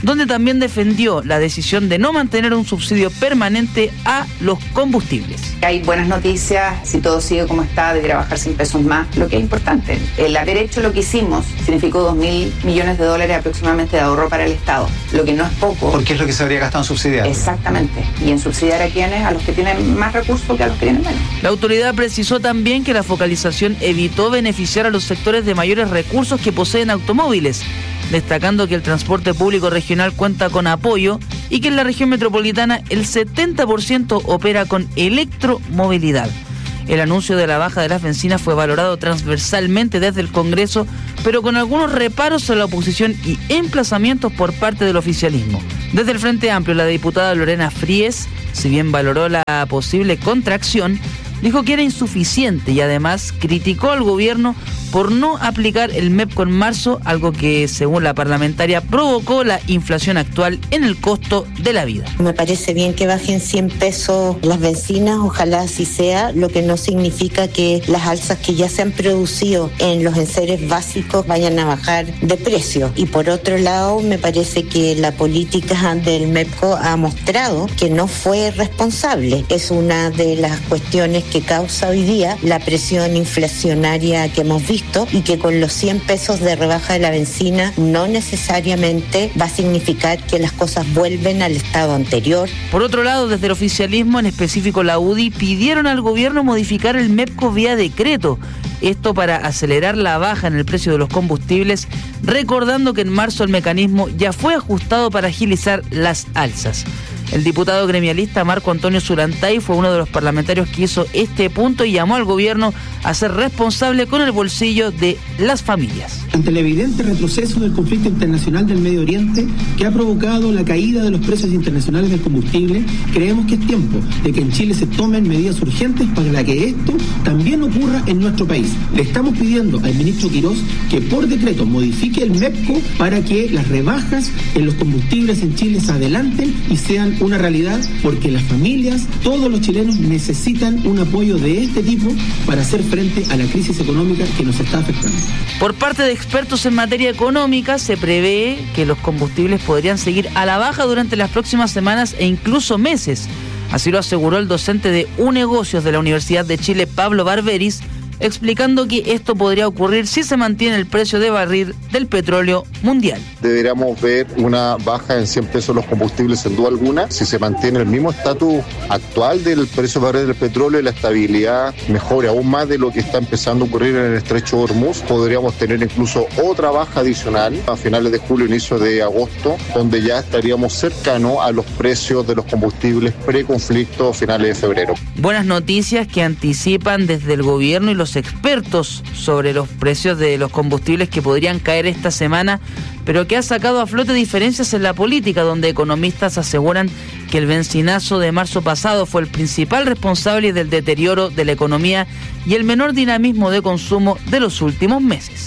donde también defendió la decisión de no mantener un subsidio permanente a los combustibles. Hay buenas noticias, si todo sigue como está, debería bajar cien pesos más, lo que es importante. El haber hecho lo que hicimos significó dos mil millones de dólares aproximadamente de ahorro para el Estado, lo que no es poco. ¿Por qué es lo que se habría gastado en subsidiar? Exactamente, y en subsidiar a quienes, a los que tienen más recursos que a los que tienen menos. La autoridad precisó también que la focalización evitó beneficiar a los sectores de mayores recursos que poseen automóviles, destacando que el transporte público regional cuenta con apoyo y que en la región metropolitana el setenta por ciento opera con electromovilidad. El anuncio de la baja de las bencinas fue valorado transversalmente desde el Congreso, pero con algunos reparos en la oposición y emplazamientos por parte del oficialismo. Desde el Frente Amplio, la diputada Lorena Fries, si bien valoró la posible contracción, dijo que era insuficiente y además criticó al gobierno por no aplicar el M E P C O en marzo, algo que, según la parlamentaria, provocó la inflación actual en el costo de la vida. Me parece bien que bajen cien pesos las bencinas, ojalá así sea, lo que no significa que las alzas que ya se han producido en los enseres básicos vayan a bajar de precio. Y por otro lado, me parece que la política del M E P C O ha mostrado que no fue responsable. Es una de las cuestiones que causa hoy día la presión inflacionaria que hemos visto, y que con los cien pesos de rebaja de la bencina no necesariamente va a significar que las cosas vuelven al estado anterior. Por otro lado, desde el oficialismo, en específico la U D I, pidieron al gobierno modificar el M E P C O vía decreto. Esto para acelerar la baja en el precio de los combustibles, recordando que en marzo el mecanismo ya fue ajustado para agilizar las alzas. El diputado gremialista Marco Antonio Zulantay fue uno de los parlamentarios que hizo este punto y llamó al gobierno a ser responsable con el bolsillo de las familias. Ante el evidente retroceso del conflicto internacional del Medio Oriente que ha provocado la caída de los precios internacionales del combustible, creemos que es tiempo de que en Chile se tomen medidas urgentes para que esto también ocurra en nuestro país. Le estamos pidiendo al ministro Quirós que por decreto modifique el M E P C O para que las rebajas en los combustibles en Chile se adelanten y sean una realidad, porque las familias, todos los chilenos necesitan un apoyo de este tipo para hacer frente a la crisis económica que nos está afectando. Por parte de expertos en materia económica, se prevé que los combustibles podrían seguir a la baja durante las próximas semanas e incluso meses. Así lo aseguró el docente de U-Negocios de la Universidad de Chile, Pablo Barberis, explicando que esto podría ocurrir si se mantiene el precio de barril del petróleo mundial. Deberíamos ver una baja en cien pesos los combustibles sin duda alguna. Si se mantiene el mismo estatus actual del precio de barril del petróleo y la estabilidad mejore aún más de lo que está empezando a ocurrir en el estrecho de Hormuz, podríamos tener incluso otra baja adicional a finales de julio, inicio de agosto, donde ya estaríamos cercanos a los precios de los combustibles pre-conflicto a finales de febrero. Buenas noticias que anticipan desde el gobierno y los expertos sobre los precios de los combustibles que podrían caer esta semana, pero que ha sacado a flote diferencias en la política, donde economistas aseguran que el bencinazo de marzo pasado fue el principal responsable del deterioro de la economía y el menor dinamismo de consumo de los últimos meses.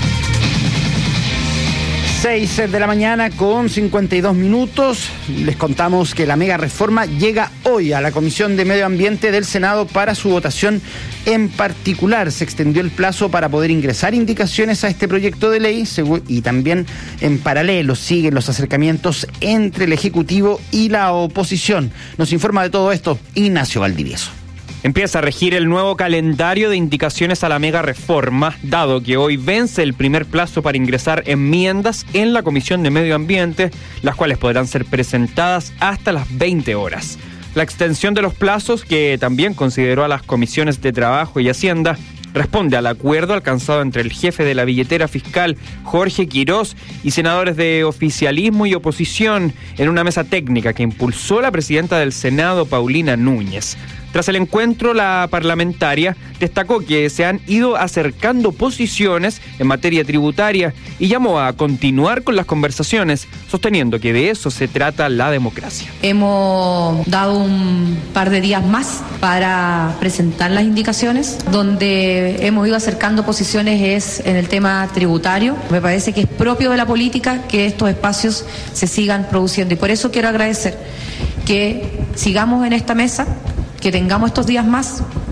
seis de la mañana con cincuenta y dos minutos. Les contamos que la mega reforma llega hoy a la Comisión de Medio Ambiente del Senado para su votación. En particular, se extendió el plazo para poder ingresar indicaciones a este proyecto de ley y también en paralelo siguen los acercamientos entre el Ejecutivo y la oposición. Nos informa de todo esto Ignacio Valdivieso. Empieza a regir el nuevo calendario de indicaciones a la mega reforma, dado que hoy vence el primer plazo para ingresar enmiendas en la Comisión de Medio Ambiente, las cuales podrán ser presentadas hasta las veinte horas. La extensión de los plazos, que también consideró a las comisiones de Trabajo y Hacienda, responde al acuerdo alcanzado entre el jefe de la billetera fiscal, Jorge Quirós, y senadores de oficialismo y oposición en una mesa técnica que impulsó la presidenta del Senado, Paulina Núñez. Tras el encuentro, la parlamentaria destacó que se han ido acercando posiciones en materia tributaria y llamó a continuar con las conversaciones, sosteniendo que de eso se trata la democracia. Hemos dado un par de días más para presentar las indicaciones. Donde hemos ido acercando posiciones es en el tema tributario. Me parece que es propio de la política que estos espacios se sigan produciendo y por eso quiero agradecer que sigamos en esta mesa, que tengamos estos días más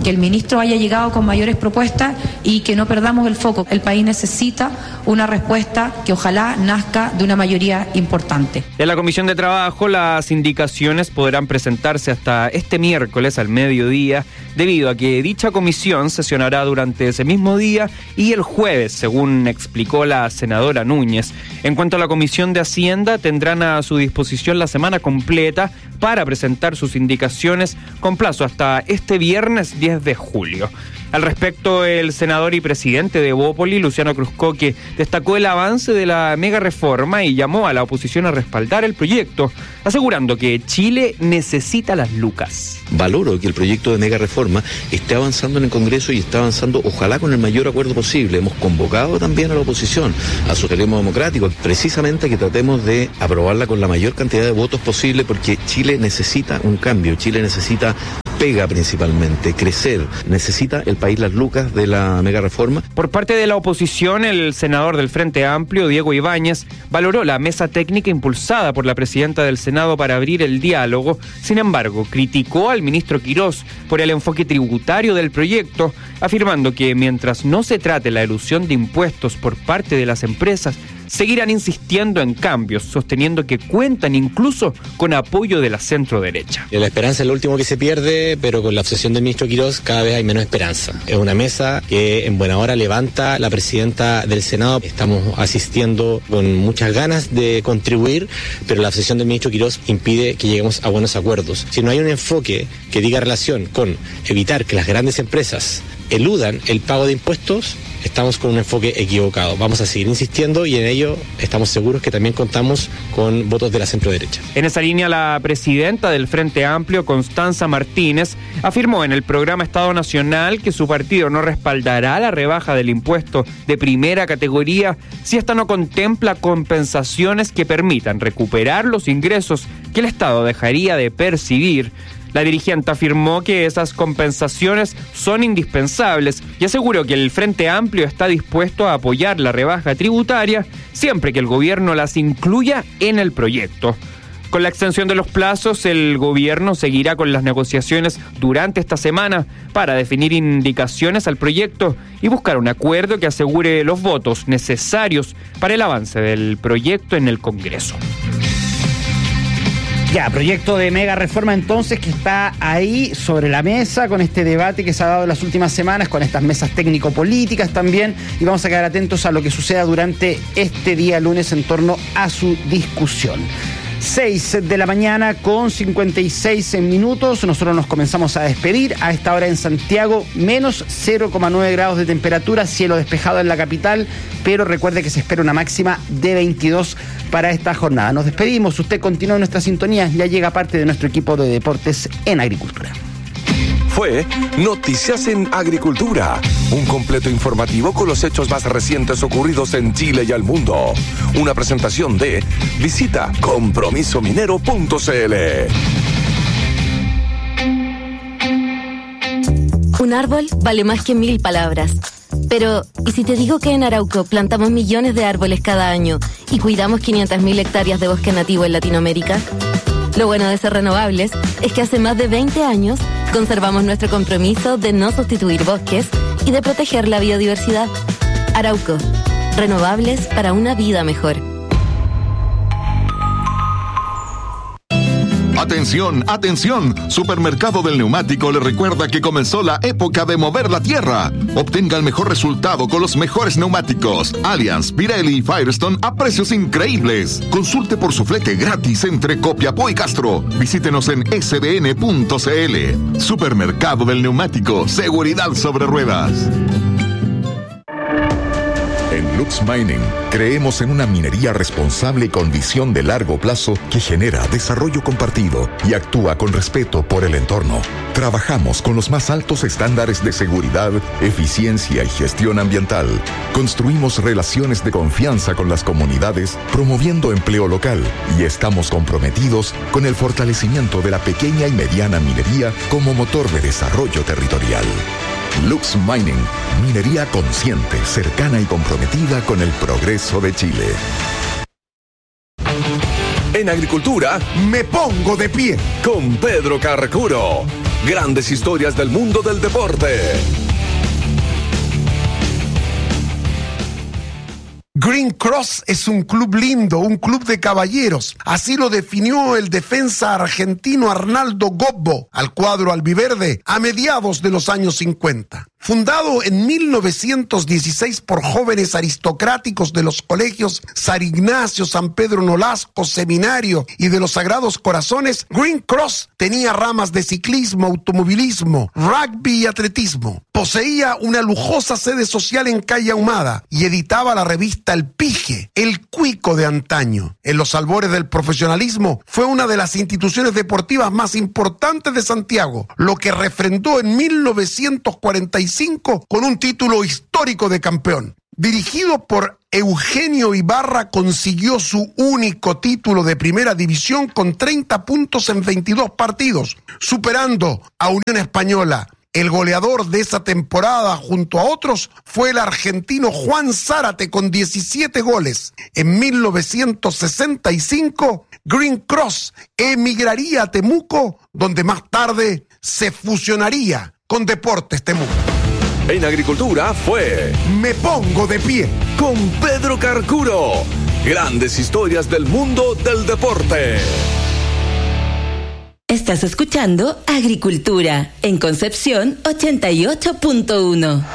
que el ministro haya llegado con mayores propuestas y que no perdamos el foco. El país necesita una respuesta que ojalá nazca de una mayoría importante. En la Comisión de Trabajo, las indicaciones podrán presentarse hasta este miércoles al mediodía, debido a que dicha comisión sesionará durante ese mismo día y el jueves, según explicó la senadora Núñez. En cuanto a la Comisión de Hacienda, tendrán a su disposición la semana completa para presentar sus indicaciones con plazo hasta este viernes diez de julio. Al respecto, el senador y presidente de Bópoli, Luciano Cruzcoque, destacó el avance de la mega reforma y llamó a la oposición a respaldar el proyecto, asegurando que Chile necesita las lucas. Valoro que el proyecto de mega reforma esté avanzando en el Congreso y está avanzando, ojalá, con el mayor acuerdo posible. Hemos convocado también a la oposición, al socialismo democrático, precisamente que tratemos de aprobarla con la mayor cantidad de votos posible, porque Chile necesita un cambio, Chile necesita pega principalmente, crecer, necesita el país las lucas de la mega reforma. Por parte de la oposición, el senador del Frente Amplio, Diego Ibáñez, valoró la mesa técnica impulsada por la presidenta del Senado para abrir el diálogo. Sin embargo, criticó al ministro Quirós por el enfoque tributario del proyecto, afirmando que mientras no se trate la elusión de impuestos por parte de las empresas, seguirán insistiendo en cambios, sosteniendo que cuentan incluso con apoyo de la centro-derecha. La esperanza es lo último que se pierde, pero con la obsesión del ministro Quirós cada vez hay menos esperanza. Es una mesa que en buena hora levanta la presidenta del Senado. Estamos asistiendo con muchas ganas de contribuir, pero la obsesión del ministro Quirós impide que lleguemos a buenos acuerdos. Si no hay un enfoque que diga relación con evitar que las grandes empresas eludan el pago de impuestos, estamos con un enfoque equivocado. Vamos a seguir insistiendo y en ello estamos seguros que también contamos con votos de la centro-derecha. En esa línea, la presidenta del Frente Amplio, Constanza Martínez, afirmó en el programa Estado Nacional que su partido no respaldará la rebaja del impuesto de primera categoría si esta no contempla compensaciones que permitan recuperar los ingresos que el Estado dejaría de percibir. La dirigente afirmó que esas compensaciones son indispensables y aseguró que el Frente Amplio está dispuesto a apoyar la rebaja tributaria siempre que el gobierno las incluya en el proyecto. Con la extensión de los plazos, el gobierno seguirá con las negociaciones durante esta semana para definir indicaciones al proyecto y buscar un acuerdo que asegure los votos necesarios para el avance del proyecto en el Congreso. Ya, proyecto de mega reforma entonces que está ahí sobre la mesa con este debate que se ha dado en las últimas semanas, con estas mesas técnico-políticas también, y vamos a quedar atentos a lo que suceda durante este día lunes en torno a su discusión. seis de la mañana con cincuenta y seis minutos, nosotros nos comenzamos a despedir. A esta hora en Santiago, menos cero coma nueve grados de temperatura, cielo despejado en la capital, pero recuerde que se espera una máxima de veintidós para esta jornada. Nos despedimos, usted continúa en nuestra sintonía, ya llega parte de nuestro equipo de deportes en Agricultura. Fue Noticias en Agricultura, un completo informativo con los hechos más recientes ocurridos en Chile y al mundo. Una presentación de visita compromiso minero punto c l. Un árbol vale más que mil palabras. Pero, ¿y si te digo que en Arauco plantamos millones de árboles cada año y cuidamos quinientas mil hectáreas de bosque nativo en Latinoamérica? Lo bueno de ser renovables es que hace más de veinte años conservamos nuestro compromiso de no sustituir bosques y de proteger la biodiversidad. Arauco, renovables para una vida mejor. Atención, atención, Supermercado del Neumático le recuerda que comenzó la época de mover la tierra. Obtenga el mejor resultado con los mejores neumáticos Allianz, Pirelli y Firestone a precios increíbles. Consulte por su flete gratis entre Copiapó y Castro. Visítenos en s d n punto c l. Supermercado del Neumático, seguridad sobre ruedas. En Lux Mining creemos en una minería responsable y con visión de largo plazo que genera desarrollo compartido y actúa con respeto por el entorno. Trabajamos con los más altos estándares de seguridad, eficiencia y gestión ambiental. Construimos relaciones de confianza con las comunidades, promoviendo empleo local, y estamos comprometidos con el fortalecimiento de la pequeña y mediana minería como motor de desarrollo territorial. Lux Mining, minería consciente, cercana y comprometida con el progreso de Chile. En Agricultura, me pongo de pie con Pedro Carcuro. Grandes historias del mundo del deporte. Green Cross es un club lindo, un club de caballeros. Así lo definió el defensa argentino Arnaldo Gobbo al cuadro albiverde a mediados de los años cincuenta. Fundado en mil novecientos dieciséis por jóvenes aristocráticos de los colegios San Ignacio, San Pedro Nolasco, Seminario y de los Sagrados Corazones, Green Cross tenía ramas de ciclismo, automovilismo, rugby y atletismo. Poseía una lujosa sede social en Calle Ahumada y editaba la revista El Pige, el cuico de antaño. En los albores del profesionalismo, fue una de las instituciones deportivas más importantes de Santiago, lo que refrendó en mil novecientos cuarenta y cinco con un título histórico de campeón. Dirigido por Eugenio Ibarra, consiguió su único título de primera división con treinta puntos en veintidós partidos, superando a Unión Española. El goleador de esa temporada, junto a otros, fue el argentino Juan Zárate con diecisiete goles. En mil novecientos sesenta y cinco, Green Cross emigraría a Temuco, donde más tarde se fusionaría con Deportes Temuco. En agricultura fue Me Pongo de Pie con Pedro Carcuro. Grandes historias del mundo del deporte. Estás escuchando Agricultura en Concepción ochenta y ocho punto uno.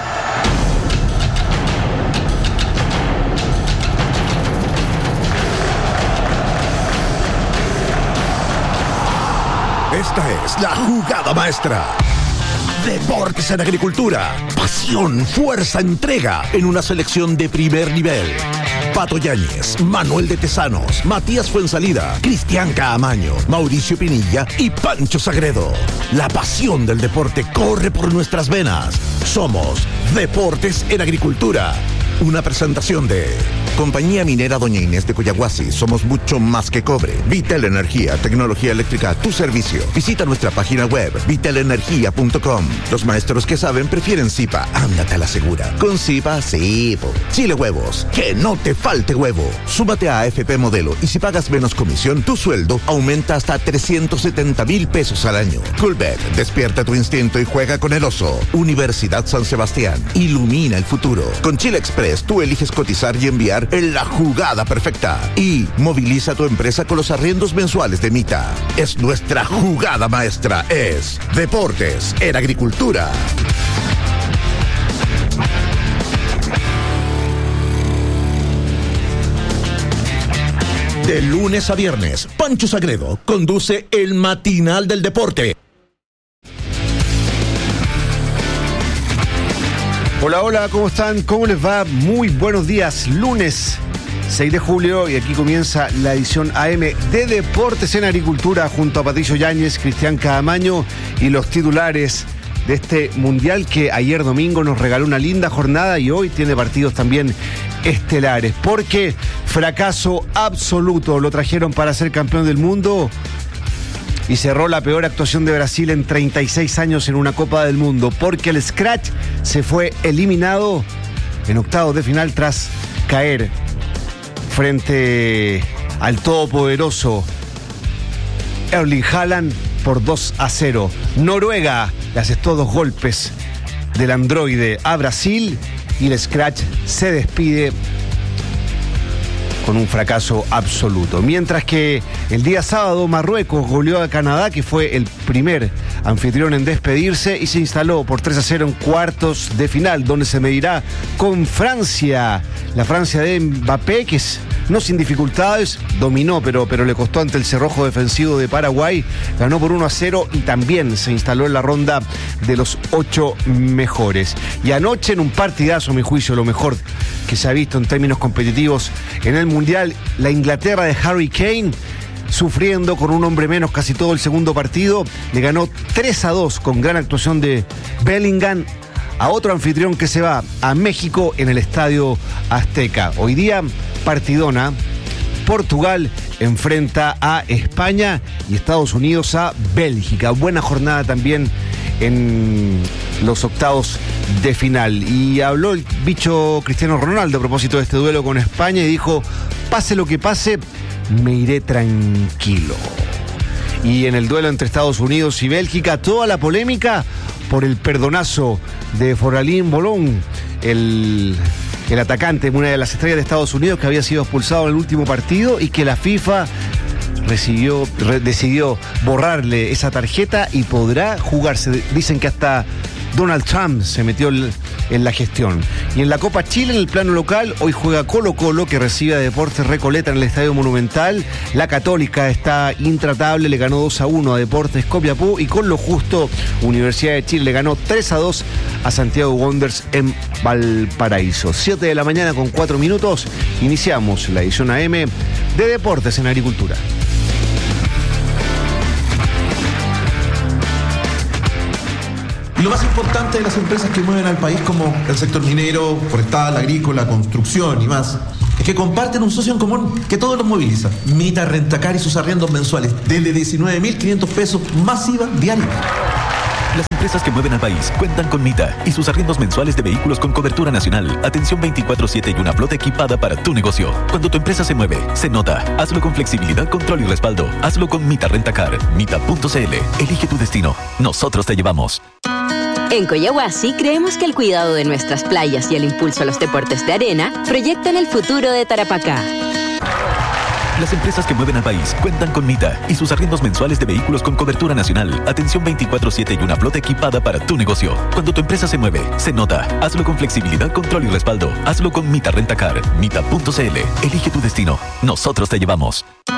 Esta es la jugada maestra. Deportes en Agricultura. Pasión, fuerza, entrega en una selección de primer nivel. Pato Yáñez, Manuel de Tesanos, Matías Fuensalida, Cristian Caamaño, Mauricio Pinilla y Pancho Sagredo. La pasión del deporte corre por nuestras venas. Somos Deportes en Agricultura. Una presentación de Compañía Minera Doña Inés de Coyahuasi. Somos mucho más que cobre. Vitel Energía, tecnología eléctrica a tu servicio. Visita nuestra página web vitel energía punto com. Los maestros que saben prefieren Zipa. Ándate a la segura. Con Zipa, sí. Po. Chile Huevos. Que no te falte huevo. Súmate a A F P Modelo y si pagas menos comisión, tu sueldo aumenta hasta trescientos setenta mil pesos al año. Coolbet. Despierta tu instinto y juega con el oso. Universidad San Sebastián. Ilumina el futuro. Con Chile Express, tú eliges cotizar y enviar en la jugada perfecta. Y moviliza tu empresa con los arriendos mensuales de Mita. Es nuestra jugada maestra. Es Deportes en Agricultura. De lunes a viernes, Pancho Sagredo conduce el matinal del deporte. Hola, hola, ¿cómo están? ¿Cómo les va? Muy buenos días. Lunes seis de julio y aquí comienza la edición A M de Deportes en Agricultura junto a Patricio Yáñez, Cristian Caamaño y los titulares de este mundial que ayer domingo nos regaló una linda jornada y hoy tiene partidos también estelares. Porque fracaso absoluto, lo trajeron para ser campeón del mundo y cerró la peor actuación de Brasil en treinta y seis años en una Copa del Mundo, porque el Scratch se fue eliminado en octavos de final tras caer frente al todopoderoso Erling Haaland por dos a cero. Noruega le asestó dos golpes del androide a Brasil y el Scratch se despide con un fracaso absoluto. Mientras que el día sábado Marruecos goleó a Canadá, que fue el primer anfitrión en despedirse, y se instaló por tres a cero en cuartos de final, donde se medirá con Francia. La Francia de Mbappé, que es, no sin dificultades, dominó, pero, pero le costó ante el cerrojo defensivo de Paraguay, ganó por uno a cero y también se instaló en la ronda de los ocho mejores. Y anoche en un partidazo, a mi juicio, lo mejor que se ha visto en términos competitivos en el Mundial, la Inglaterra de Harry Kane, sufriendo con un hombre menos casi todo el segundo partido, le ganó tres a dos con gran actuación de Bellingham a otro anfitrión que se va a México en el Estadio Azteca. Hoy día, partidona. Portugal enfrenta a España y Estados Unidos a Bélgica. Buena jornada también en los octavos de final. Y habló el bicho Cristiano Ronaldo a propósito de este duelo con España y dijo: pase lo que pase, me iré tranquilo. Y en el duelo entre Estados Unidos y Bélgica, toda la polémica por el perdonazo de Foralín Bolón, el, el atacante, una de las estrellas de Estados Unidos que había sido expulsado en el último partido y que la FIFA recibió, re, decidió borrarle esa tarjeta y podrá jugarse. Dicen que hasta Donald Trump se metió en la gestión. Y en la Copa Chile, en el plano local, hoy juega Colo Colo, que recibe a Deportes Recoleta en el Estadio Monumental. La Católica está intratable, le ganó dos a uno a Deportes Copiapó, y con lo justo, Universidad de Chile le ganó tres a dos a Santiago Wanderers en Valparaíso. siete de la mañana con cuatro minutos, iniciamos la edición A M de Deportes en Agricultura. Y lo más importante de las empresas que mueven al país, como el sector minero, forestal, agrícola, construcción y más, es que comparten un socio en común que todos los moviliza. Mita Rentacar y sus arriendos mensuales desde diecinueve mil quinientos pesos más I V A diario. Las empresas que mueven al país cuentan con Mita y sus arriendos mensuales de vehículos con cobertura nacional, atención veinticuatro siete y una flota equipada para tu negocio. Cuando tu empresa se mueve, se nota. Hazlo con flexibilidad, control y respaldo. Hazlo con Mita Rentacar. Mita punto c l. Elige tu destino. Nosotros te llevamos. En Coyahuasi creemos que el cuidado de nuestras playas y el impulso a los deportes de arena proyectan el futuro de Tarapacá. Las empresas que mueven al país cuentan con Mita y sus arriendos mensuales de vehículos con cobertura nacional, atención veinticuatro siete y una flota equipada para tu negocio. Cuando tu empresa se mueve, se nota. Hazlo con flexibilidad, control y respaldo. Hazlo con Mita Rentacar. Mita punto c l. Elige tu destino. Nosotros te llevamos.